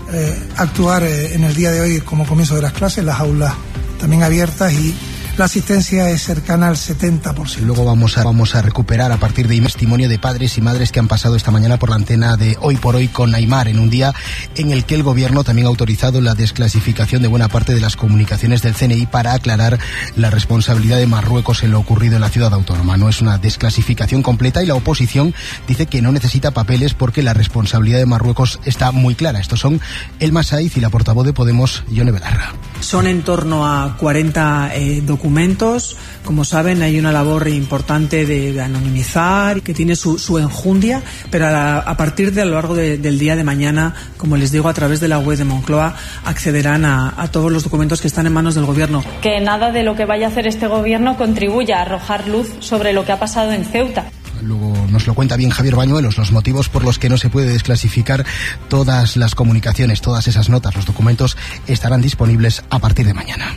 actuar en el día de hoy como comienzo de las clases, las aulas también abiertas y la asistencia es cercana al 70%. Luego vamos a recuperar a partir de testimonio de padres y madres que han pasado esta mañana por la antena de Hoy por Hoy con Aimar, en un día en el que el gobierno también ha autorizado la desclasificación de buena parte de las comunicaciones del CNI para aclarar la responsabilidad de Marruecos en lo ocurrido en la ciudad autónoma. No es una desclasificación completa y la oposición dice que no necesita papeles porque la responsabilidad de Marruecos está muy clara. Estos son Elma Saiz y la portavoz de Podemos, Ione Belarra. Son en torno a 40 documentos. Como saben, hay una labor importante de anonimizar, que tiene su enjundia, pero a partir de a lo largo del día de mañana, como les digo, a través de la web de Moncloa, accederán a todos los documentos que están en manos del gobierno. Que nada de lo que vaya a hacer este gobierno contribuya a arrojar luz sobre lo que ha pasado en Ceuta. Luego nos lo cuenta bien Javier Bañuelos, los motivos por los que no se puede desclasificar todas las comunicaciones, todas esas notas, los documentos estarán disponibles a partir de mañana.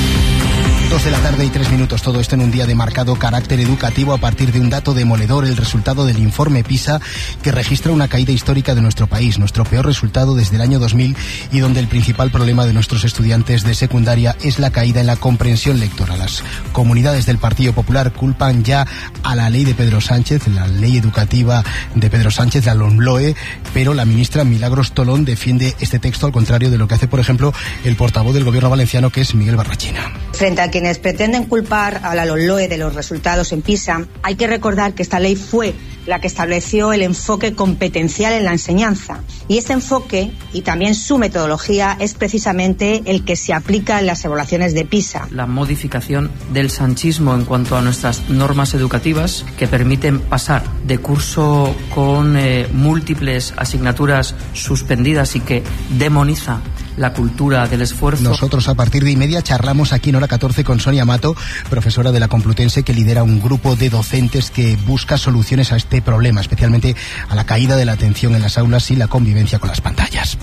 2:03 todo esto en un día de marcado carácter educativo a partir de un dato demoledor, el resultado del informe PISA, que registra una caída histórica de nuestro país, nuestro peor resultado desde el año 2000, y donde el principal problema de nuestros estudiantes de secundaria es la caída en la comprensión lectora. Las comunidades del Partido Popular culpan ya a la ley de Pedro Sánchez, la ley educativa de Pedro Sánchez, la LOMLOE, pero la ministra Milagros Tolón defiende este texto, al contrario de lo que hace, por ejemplo, el portavoz del gobierno valenciano, que es Miguel Barrachina. Frente a quienes pretenden culpar a la LOMLOE de los resultados en PISA, hay que recordar que esta ley fue la que estableció el enfoque competencial en la enseñanza. Y este enfoque, y también su metodología, es precisamente el que se aplica en las evaluaciones de PISA. La modificación del sanchismo en cuanto a nuestras normas educativas, que permiten pasar de curso con múltiples asignaturas suspendidas y que demoniza la cultura del esfuerzo. Nosotros a partir de 1:30 charlamos aquí en Hora 14 con Sonia Mato, profesora de la Complutense, que lidera un grupo de docentes que busca soluciones a este problema, especialmente a la caída de la atención en las aulas y la convivencia con las pantallas.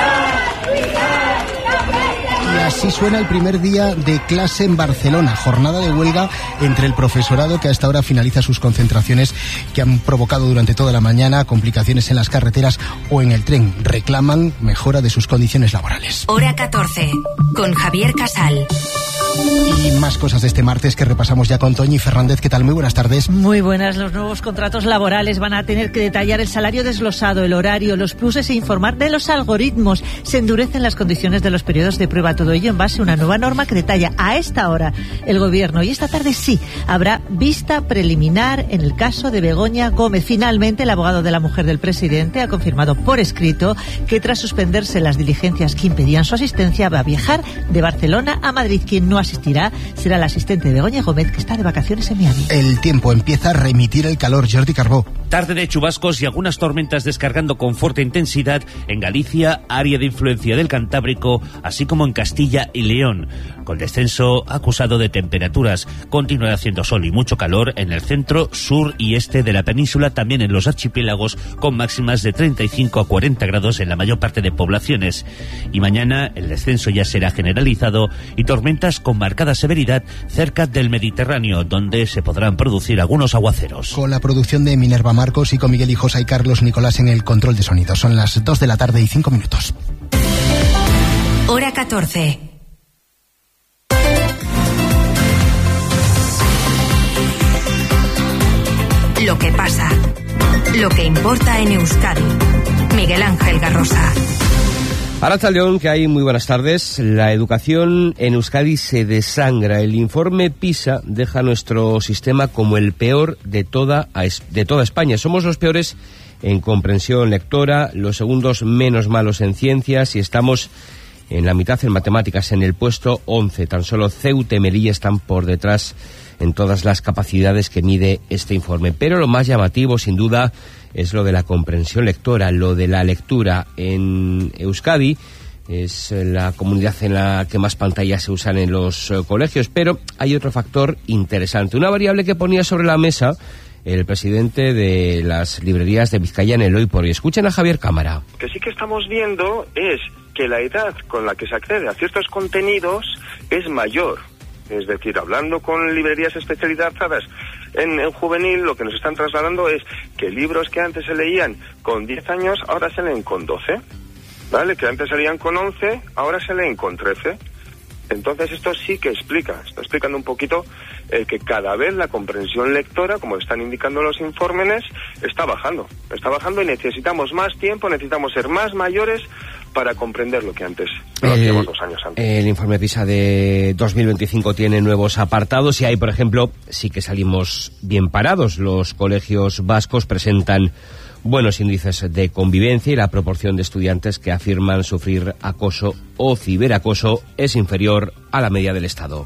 Y así suena el primer día de clase en Barcelona, jornada de huelga entre el profesorado que a esta hora finaliza sus concentraciones que han provocado durante toda la mañana complicaciones en las carreteras o en el tren. Reclaman mejora de sus condiciones laborales. Hora 14, con Javier Casal. Y más cosas de este martes que repasamos ya con Toñi Fernández. ¿Qué tal? Muy buenas tardes. Muy buenas. Los nuevos contratos laborales van a tener que detallar el salario desglosado, el horario, los pluses e informar de los algoritmos. Se endurecen las condiciones de los periodos de prueba. Todo ello en base a una nueva norma que detalla a esta hora el Gobierno. Y esta tarde sí, habrá vista preliminar en el caso de Begoña Gómez. Finalmente, el abogado de la mujer del presidente ha confirmado por escrito que tras suspenderse las diligencias que impedían su asistencia, va a viajar de Barcelona a Madrid. Quien no asistirá será la asistente de Begoña Gómez, que está de vacaciones en Miami. El tiempo empieza a remitir el calor. Jordi Carbó. Tarde de chubascos y algunas tormentas descargando con fuerte intensidad en Galicia, área de influencia del Cantábrico, así como en Castilla y León. Con descenso acusado de temperaturas, continuará haciendo sol y mucho calor en el centro, sur y este de la península, también en los archipiélagos, con máximas de 35 a 40 grados en la mayor parte de poblaciones. Y mañana el descenso ya será generalizado y tormentas con marcada severidad cerca del Mediterráneo, donde se podrán producir algunos aguaceros. Con la producción de Minerva Marcos y con Miguel Hijosa y Carlos Nicolás en el control de sonido. Son las 2 de la tarde y 5 minutos. Hora 14. Lo que pasa, lo que importa en Euskadi. Miguel Ángel Garrosa. Arratsaldeon, que hay muy buenas tardes. La educación en Euskadi se desangra. El informe PISA deja nuestro sistema como el peor de toda España. Somos los peores en comprensión lectora, los segundos menos malos en ciencias y estamos en la mitad en matemáticas, en el puesto 11. Tan solo Ceuta y Melilla están por detrás en todas las capacidades que mide este informe. Pero lo más llamativo, sin duda, es lo de la comprensión lectora, lo de la lectura. En Euskadi es la comunidad en la que más pantallas se usan en los colegios, pero hay otro factor interesante, una variable que ponía sobre la mesa el presidente de las librerías de Vizcaya en el Hoy por Hoy. Escuchen a Javier Cámara. Que sí que estamos viendo es que la edad con la que se accede a ciertos contenidos es mayor. Es decir, hablando con librerías especializadas en juvenil, lo que nos están trasladando es que libros que antes se leían con 10 años, ahora se leen con 12, ¿vale? Que antes se leían con 11, ahora se leen con 13. Entonces esto sí que está explicando un poquito que cada vez la comprensión lectora, como están indicando los informes, está bajando y necesitamos más tiempo, necesitamos ser más mayores para comprender lo que antes, lo hacíamos 2 años antes. El informe PISA de 2025 tiene nuevos apartados y ahí, por ejemplo, sí que salimos bien parados. Los colegios vascos presentan buenos índices de convivencia y la proporción de estudiantes que afirman sufrir acoso o ciberacoso es inferior a la media del Estado.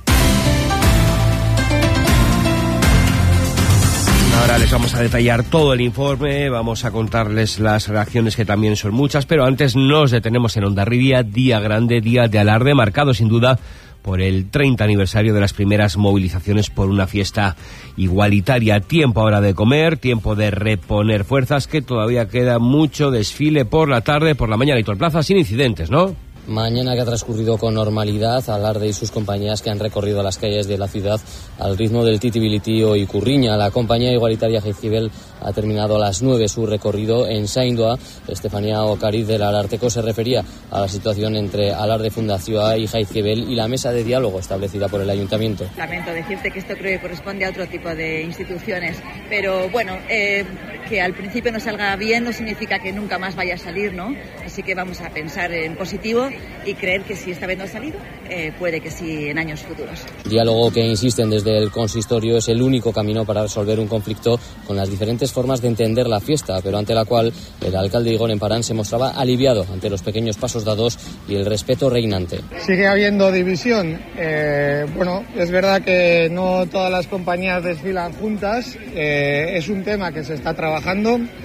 Ahora les vamos a detallar todo el informe, vamos a contarles las reacciones que también son muchas, pero antes nos detenemos en Hondarribia, día grande, día de alarde, marcado sin duda por el 30 aniversario de las primeras movilizaciones por una fiesta igualitaria. Tiempo ahora de comer, tiempo de reponer fuerzas, que todavía queda mucho desfile por la tarde, por la mañana y por plaza sin incidentes, ¿no? Mañana que ha transcurrido con normalidad, Alarde y sus compañías que han recorrido las calles de la ciudad al ritmo del Titibilitío y Curriña. La compañía igualitaria Jaizkibel ha terminado a las 9 su recorrido en Saindoa. Estefanía Ocariz del Ararteko se refería a la situación entre Alarde Fundazioa y Jaizkibel y la mesa de diálogo establecida por el Ayuntamiento. Lamento decirte que esto creo que corresponde a otro tipo de instituciones, pero bueno, que al principio no salga bien no significa que nunca más vaya a salir, ¿no? Así que vamos a pensar en positivo y creer que si esta vez no ha salido, puede que sí en años futuros. Diálogo que insisten desde el consistorio es el único camino para resolver un conflicto con las diferentes formas de entender la fiesta, pero ante la cual el alcalde Igor Emparán se mostraba aliviado ante los pequeños pasos dados y el respeto reinante. Sigue habiendo división. Bueno, es verdad que no todas las compañías desfilan juntas. Es un tema que se está trabajando.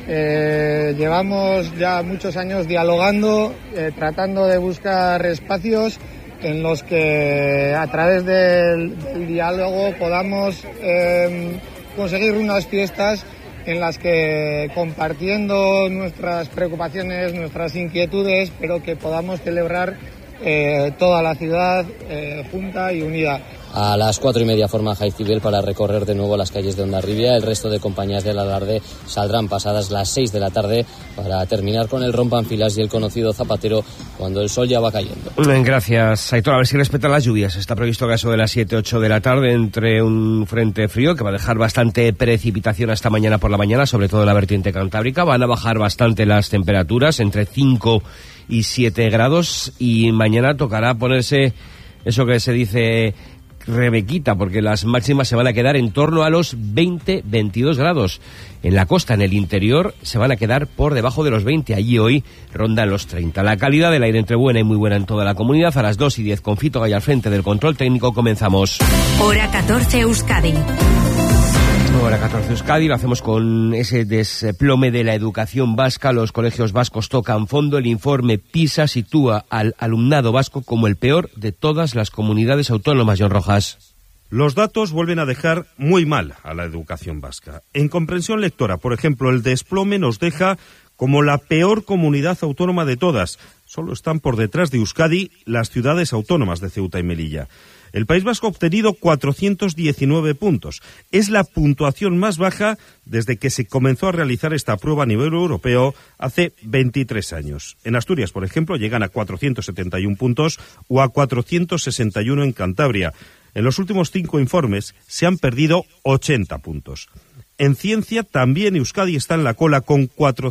Llevamos ya muchos años dialogando, tratando de buscar espacios en los que a través del diálogo podamos conseguir unas fiestas en las que, compartiendo nuestras preocupaciones, nuestras inquietudes, pero que podamos celebrar toda la ciudad junta y unida. A las 4:30 forma Jaime Cibel para recorrer de nuevo las calles de Hondarribia. El resto de compañías del alarde saldrán pasadas las 6 de la tarde para terminar con el rompanfilas y el conocido zapatero cuando el sol ya va cayendo. Gracias, Aitor. A ver si respetan las lluvias. Está previsto que a eso de las 7-8 de la tarde entre un frente frío que va a dejar bastante precipitación hasta mañana por la mañana, sobre todo en la vertiente cantábrica. Van a bajar bastante las temperaturas, entre 5 y 7 grados, y mañana tocará ponerse eso que se dice rebequita, porque las máximas se van a quedar en torno a los 20-22 grados. En la costa, en el interior, se van a quedar por debajo de los 20. Allí hoy rondan los 30. La calidad del aire entre buena y muy buena en toda la comunidad. A las 2:10 con Fito Gay al frente del control técnico comenzamos. Hora 14 Euskadi. Hora 14 Euskadi, lo hacemos con ese desplome de la educación vasca. Los colegios vascos tocan fondo. El informe PISA sitúa al alumnado vasco como el peor de todas las comunidades autónomas. John Rojas. Los datos vuelven a dejar muy mal a la educación vasca. En comprensión lectora, por ejemplo, el desplome nos deja como la peor comunidad autónoma de todas. Solo están por detrás de Euskadi las ciudades autónomas de Ceuta y Melilla. El País Vasco ha obtenido 419 puntos. Es la puntuación más baja desde que se comenzó a realizar esta prueba a nivel europeo hace 23 años. En Asturias, por ejemplo, llegan a 471 puntos o a 461 en Cantabria. En los últimos 5 informes se han perdido 80 puntos. En ciencia también Euskadi está en la cola con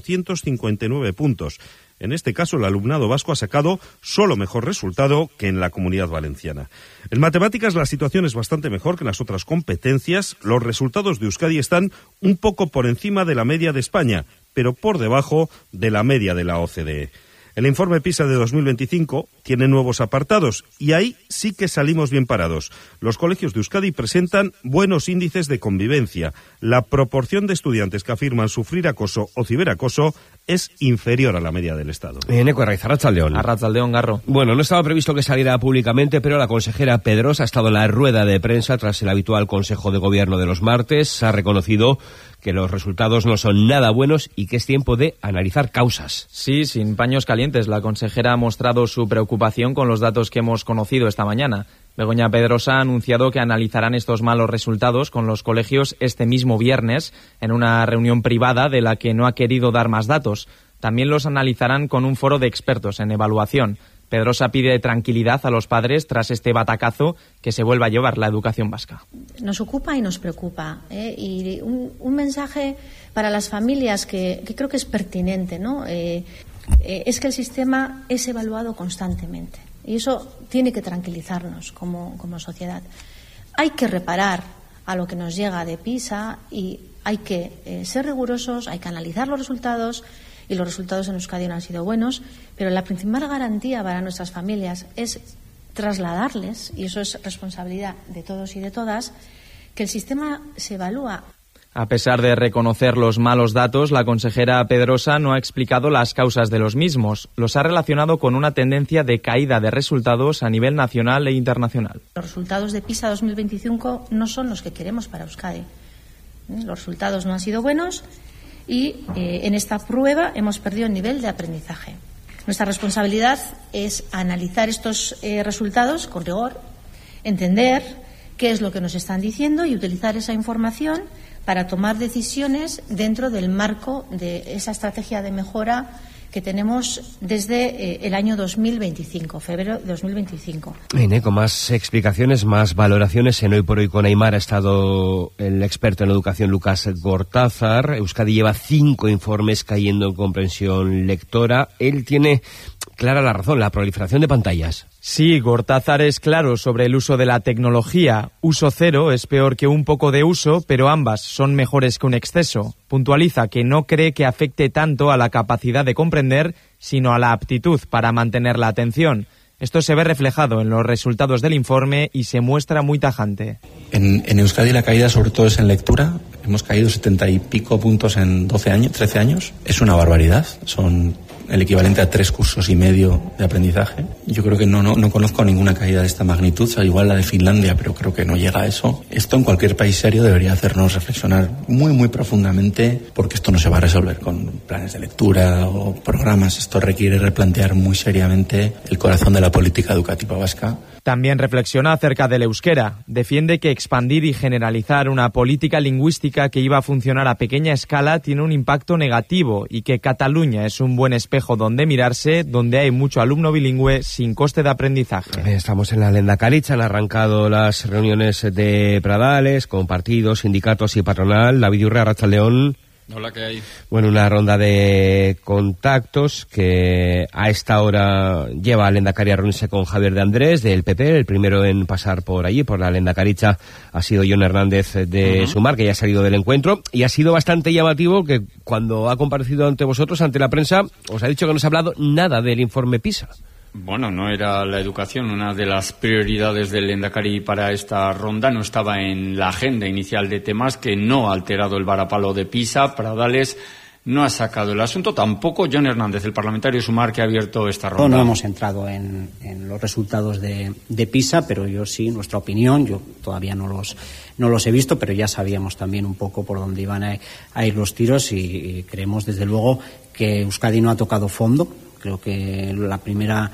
459 puntos. En este caso, el alumnado vasco ha sacado solo mejor resultado que en la Comunidad Valenciana. En matemáticas la situación es bastante mejor que en las otras competencias. Los resultados de Euskadi están un poco por encima de la media de España, pero por debajo de la media de la OCDE. El informe PISA de 2025 tiene nuevos apartados y ahí sí que salimos bien parados. Los colegios de Euskadi presentan buenos índices de convivencia. La proporción de estudiantes que afirman sufrir acoso o ciberacoso es inferior a la media del Estado. Eneco Herraiz, Arratsaldeon. Arratsaldeon, Garro. Bueno, no estaba previsto que saliera públicamente, pero la consejera Pedrosa ha estado en la rueda de prensa tras el habitual Consejo de Gobierno de los martes. Ha reconocido que los resultados no son nada buenos y que es tiempo de analizar causas. Sí, sin paños calientes. La consejera ha mostrado su preocupación con los datos que hemos conocido esta mañana. Begoña Pedrosa ha anunciado que analizarán estos malos resultados con los colegios este mismo viernes en una reunión privada de la que no ha querido dar más datos. También los analizarán con un foro de expertos en evaluación. Pedrosa pide tranquilidad a los padres tras este batacazo que se vuelva a llevar la educación vasca. Nos ocupa y nos preocupa, y un mensaje para las familias que creo que es pertinente, ¿no? Es que el sistema es evaluado constantemente y eso tiene que tranquilizarnos como sociedad. Hay que reparar a lo que nos llega de PISA y hay que ser rigurosos, hay que analizar los resultados. Y los resultados en Euskadi no han sido buenos, pero la principal garantía para nuestras familias es trasladarles, y eso es responsabilidad de todos y de todas, que el sistema se evalúa. A pesar de reconocer los malos datos, la consejera Pedrosa no ha explicado las causas de los mismos. Los ha relacionado con una tendencia de caída de resultados a nivel nacional e internacional. Los resultados de PISA 2025 no son los que queremos para Euskadi. Los resultados no han sido buenos. Y en esta prueba hemos perdido el nivel de aprendizaje. Nuestra responsabilidad es analizar estos resultados con rigor, entender qué es lo que nos están diciendo y utilizar esa información para tomar decisiones dentro del marco de esa estrategia de mejora que tenemos desde el año 2025, febrero de 2025. Con más explicaciones, más valoraciones, en Hoy por Hoy con Aimar ha estado el experto en educación Lucas Gortázar. Euskadi lleva 5 informes cayendo en comprensión lectora. Él tiene clara la razón, la proliferación de pantallas. Sí, Gortázar es claro sobre el uso de la tecnología. Uso cero es peor que un poco de uso, pero ambas son mejores que un exceso. Puntualiza que no cree que afecte tanto a la capacidad de comprender, sino a la aptitud para mantener la atención. Esto se ve reflejado en los resultados del informe y se muestra muy tajante. En Euskadi la caída sobre todo es en lectura. Hemos caído 70 y pico puntos en 13 años. Es una barbaridad. Son el equivalente a 3 cursos y medio de aprendizaje. Yo creo que no conozco ninguna caída de esta magnitud, o sea, igual la de Finlandia, pero creo que no llega a eso. Esto en cualquier país serio debería hacernos reflexionar muy, muy profundamente, porque esto no se va a resolver con planes de lectura o programas. Esto requiere replantear muy seriamente el corazón de la política educativa vasca. También reflexiona acerca del euskera. Defiende que expandir y generalizar una política lingüística que iba a funcionar a pequeña escala tiene un impacto negativo y que Cataluña es un buen espejo donde mirarse, donde hay mucho alumno bilingüe sin coste de aprendizaje. Estamos en la Lehendakaritza, han arrancado las reuniones de Pradales con partidos, sindicatos y patronal. David Urrea, Arratsaldeon. Hola, ¿qué hay? Bueno, una ronda de contactos que a esta hora lleva a Lehendakari a reunirse con Javier de Andrés del PP. El primero en pasar por allí, por la Lehendakaritza, ha sido Jon Hernández de Sumar, que ya ha salido del encuentro, y ha sido bastante llamativo que cuando ha comparecido ante vosotros, ante la prensa, os ha dicho que no se ha hablado nada del informe PISA. Bueno, no era la educación una de las prioridades del Lehendakari para esta ronda, no estaba en la agenda inicial de temas, que no ha alterado el varapalo de PISA. Pradales no ha sacado el asunto, tampoco Jon Hernández, el parlamentario Sumar, que ha abierto esta ronda. No hemos entrado en los resultados de PISA, pero yo sí, nuestra opinión, yo todavía no los he visto, pero ya sabíamos también un poco por dónde iban a ir los tiros y creemos desde luego que Euskadi no ha tocado fondo. Creo que la primera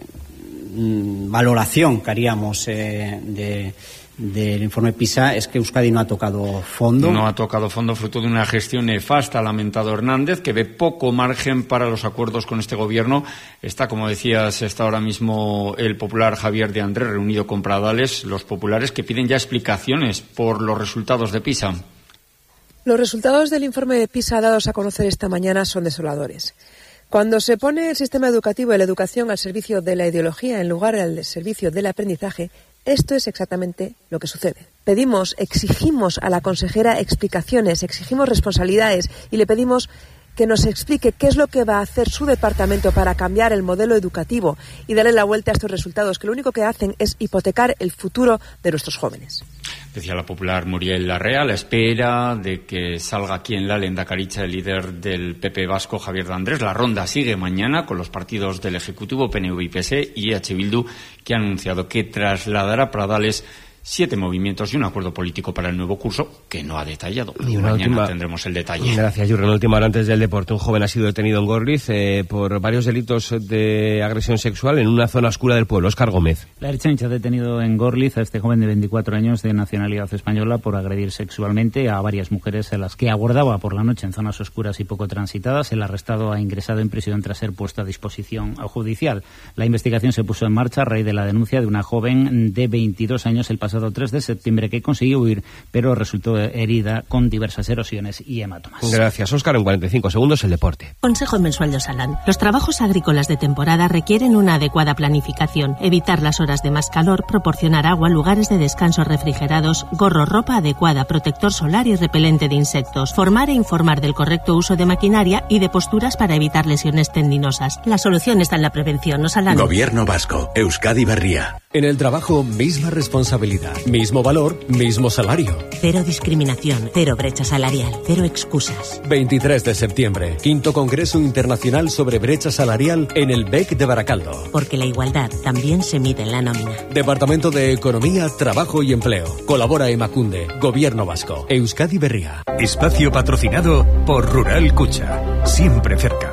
valoración que haríamos del informe PISA es que Euskadi no ha tocado fondo. No ha tocado fondo fruto de una gestión nefasta, ha lamentado Hernández, que ve poco margen para los acuerdos con este gobierno. Está, como decías, está ahora mismo el popular Javier de Andrés reunido con Pradales, los populares que piden ya explicaciones por los resultados de PISA. Los resultados del informe de PISA dados a conocer esta mañana son desoladores. Cuando se pone el sistema educativo y la educación al servicio de la ideología en lugar del servicio del aprendizaje, esto es exactamente lo que sucede. Exigimos a la consejera explicaciones, exigimos responsabilidades y le pedimos que nos explique qué es lo que va a hacer su departamento para cambiar el modelo educativo y darle la vuelta a estos resultados, que lo único que hacen es hipotecar el futuro de nuestros jóvenes. Decía la popular Muriel Larrea, a la espera de que salga aquí en la Lehendakaritza el líder del PP vasco, Javier de Andrés. La ronda sigue mañana con los partidos del Ejecutivo, PNV y PSE, y EH Bildu, que ha anunciado que trasladará a Pradales 7 movimientos y un acuerdo político para el nuevo curso, que no ha detallado. Mañana tendremos el detalle. Gracias, Jurgen. Última hora antes del deporte. Un joven ha sido detenido en Gorliz por varios delitos de agresión sexual en una zona oscura del pueblo. Óscar Gómez. La Ertzaintza ha detenido en Gorliz a este joven de 24 años de nacionalidad española por agredir sexualmente a varias mujeres a las que abordaba por la noche en zonas oscuras y poco transitadas. El arrestado ha ingresado en prisión tras ser puesto a disposición judicial. La investigación se puso en marcha a raíz de la denuncia de una joven de 22 años el pasado 3 de septiembre que consiguió huir, pero resultó herida con diversas erosiones y hematomas. Gracias, Óscar. En 45 segundos el deporte. Consejo mensual de Osalan. Los trabajos agrícolas de temporada requieren una adecuada planificación, evitar las horas de más calor, proporcionar agua, lugares de descanso refrigerados, gorro, ropa adecuada, protector solar y repelente de insectos, formar e informar del correcto uso de maquinaria y de posturas para evitar lesiones tendinosas. La solución está en la prevención. Osalan. Gobierno vasco. Euskadi Berria. En el trabajo, misma responsabilidad, mismo valor, mismo salario. Cero discriminación, cero brecha salarial, cero excusas. 23 de septiembre, 5º Congreso Internacional sobre Brecha Salarial en el BEC de Baracaldo. Porque la igualdad también se mide en la nómina. Departamento de Economía, Trabajo y Empleo. Colabora Emakunde, Gobierno Vasco. Euskadi Berria. Espacio patrocinado por Rural Cucha. Siempre cerca.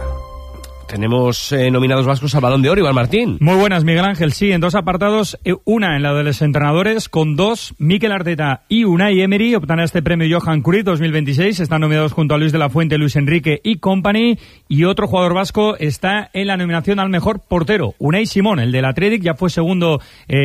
Tenemos nominados vascos al Balón de Oro, Iván Martín. Muy buenas, Miguel Ángel. Sí, en 2 apartados, una en la de los entrenadores, con 2, Mikel Arteta y Unai Emery optan a este premio Johan Cruyff 2026. Están nominados junto a Luis de la Fuente, Luis Enrique y company. Y otro jugador vasco está en la nominación al mejor portero, Unai Simón, el del Athletic, ya fue segundo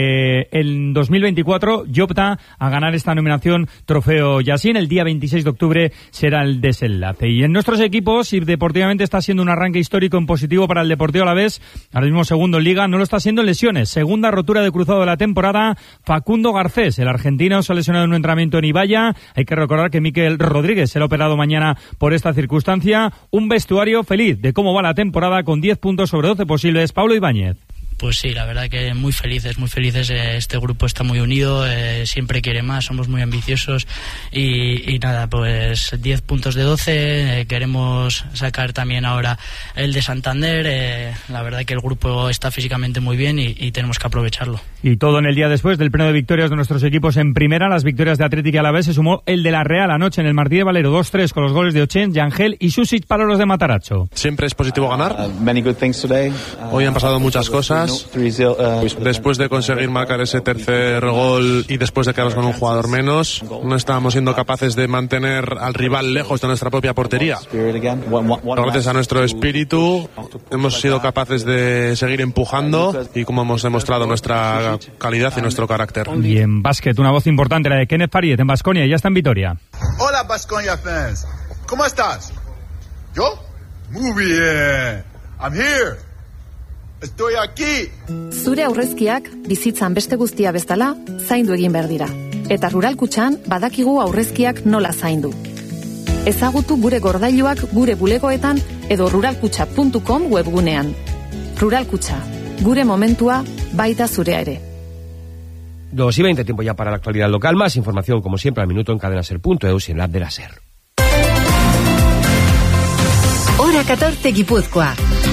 en 2024 y opta a ganar esta nominación Trofeo Yassin. El día 26 de octubre será el desenlace. Y en nuestros equipos, y deportivamente está siendo un arranque histórico en positivo para el Deportivo Alavés, ahora mismo segundo en Liga, no lo está haciendo en lesiones. Segunda rotura de cruzado de la temporada, Facundo Garcés, el argentino, se ha lesionado en un entrenamiento en Ibaya. Hay que recordar que Mikel Rodríguez será operado mañana por esta circunstancia. Un vestuario feliz de cómo va la temporada, con 10 puntos sobre 12 posibles. Pablo Ibáñez. Pues sí, la verdad que muy felices. Este grupo está muy unido, siempre quiere más, somos muy ambiciosos y nada, pues 10 puntos de 12, queremos sacar también ahora el de Santander. La verdad que el grupo está físicamente muy bien y tenemos que aprovecharlo. Y todo en el día después del pleno de victorias de nuestros equipos en primera, las victorias de Atlético y Alavés, se sumó el de la Real anoche en el Martí de Valero, 2-3 con los goles de Ochen, Yangel y Susic para los de Matarazzo. Siempre es positivo ganar. Hoy han pasado muchas cosas. Después de conseguir marcar ese tercer gol y después de quedarnos con un jugador menos, no estábamos siendo capaces de mantener al rival lejos de nuestra propia portería. Gracias a nuestro espíritu hemos sido capaces de seguir empujando y como hemos demostrado nuestra calidad y nuestro carácter. Y en básquet, una voz importante, la de Kenneth Pariet en Baskonia, y ya está en Vitoria. Hola Baskonia fans, ¿cómo estás? ¿Yo? Muy bien, I'm here. Estoy aquí. Zure aurrezkiak bizitzan beste guztia bezala zaindu egin behar dira. Eta Rural Kutxan badakigu aurrezkiak nola zaindu. Ezagutu gure gordailuak gure bulegoetan edo ruralkutxa.com webgunean. Rural Kutxa, gure momentua baita zurea ere. 2:20, tiempo ya para la actualidad local. Más información, como siempre, al minuto en cadenaser.eus y en la app de la SER. Hora 14 Guipúzcoa.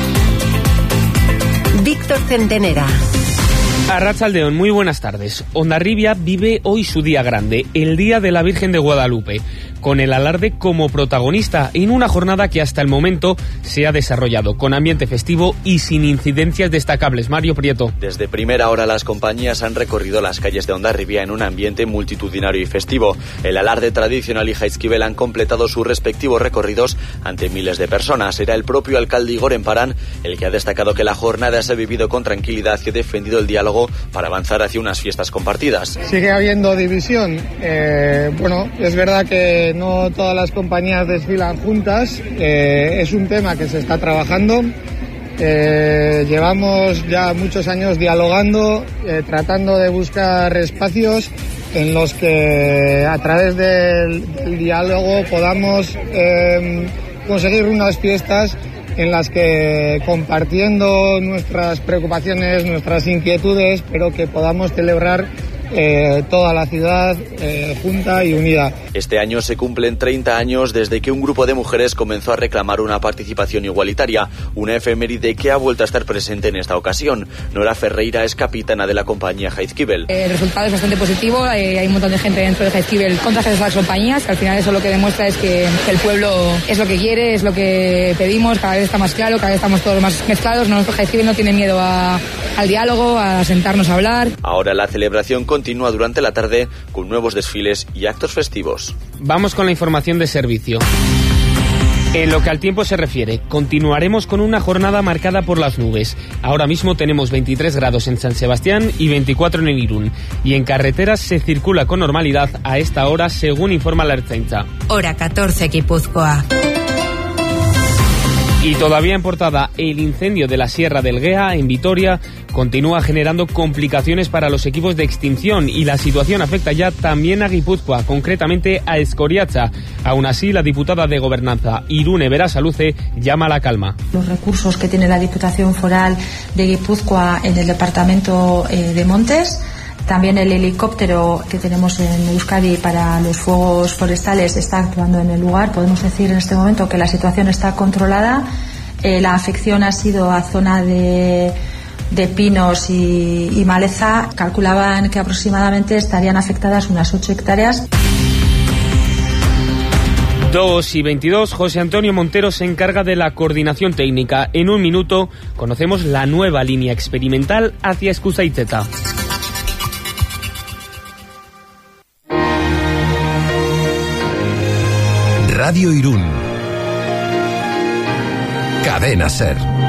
Víctor Centenera. Arratsaldeon, muy buenas tardes. Hondarribia vive hoy su día grande, el Día de la Virgen de Guadalupe, con el alarde como protagonista en una jornada que hasta el momento se ha desarrollado con ambiente festivo y sin incidencias destacables. Mario Prieto. Desde primera hora las compañías han recorrido las calles de Hondarribia en un ambiente multitudinario y festivo. El alarde tradicional y Jaizkibel han completado sus respectivos recorridos ante miles de personas. Era el propio alcalde Igor Emparán el que ha destacado que la jornada se ha vivido con tranquilidad y ha defendido el diálogo para avanzar hacia unas fiestas compartidas. Sigue habiendo división. Bueno, es verdad que no todas las compañías desfilan juntas. Es un tema que se está trabajando. Llevamos ya muchos años dialogando, tratando de buscar espacios en los que a través del diálogo podamos conseguir unas fiestas en las que, compartiendo nuestras preocupaciones, nuestras inquietudes, pero que podamos celebrar toda la ciudad junta y unida. Este año se cumplen 30 años desde que un grupo de mujeres comenzó a reclamar una participación igualitaria, una efeméride que ha vuelto a estar presente en esta ocasión. Nora Ferreira es capitana de la compañía Jaizkibel. El resultado es bastante positivo, hay un montón de gente dentro de Jaizkibel contra las compañías, que al final eso lo que demuestra es que el pueblo es lo que quiere, es lo que pedimos, cada vez está más claro, cada vez estamos todos más mezclados. Jaizkibel no tiene miedo al diálogo, a sentarnos a hablar. Ahora la celebración continúa durante la tarde con nuevos desfiles y actos festivos. Vamos con la información de servicio. En lo que al tiempo se refiere, continuaremos con una jornada marcada por las nubes. Ahora mismo tenemos 23 grados en San Sebastián y 24 en Irún. Y en carreteras se circula con normalidad a esta hora, según informa la Ertzaintza. Hora 14 Guipúzcoa. Y todavía en portada, el incendio de la Sierra del Guea, en Vitoria, continúa generando complicaciones para los equipos de extinción y la situación afecta ya también a Guipúzcoa, concretamente a Escoriacha. Aún así, la diputada de Gobernanza, Irune Berasaluce, llama a la calma. Los recursos que tiene la Diputación Foral de Guipúzcoa en el departamento de Montes, también el helicóptero que tenemos en Euskadi para los fuegos forestales está actuando en el lugar. Podemos decir en este momento que la situación está controlada. La afección ha sido a zona de pinos y maleza. Calculaban que aproximadamente estarían afectadas unas 8 hectáreas. 2:22, José Antonio Montero se encarga de la coordinación técnica. En un minuto conocemos la nueva línea experimental hacia Escuzaitzeta. Radio Irún. Cadena SER.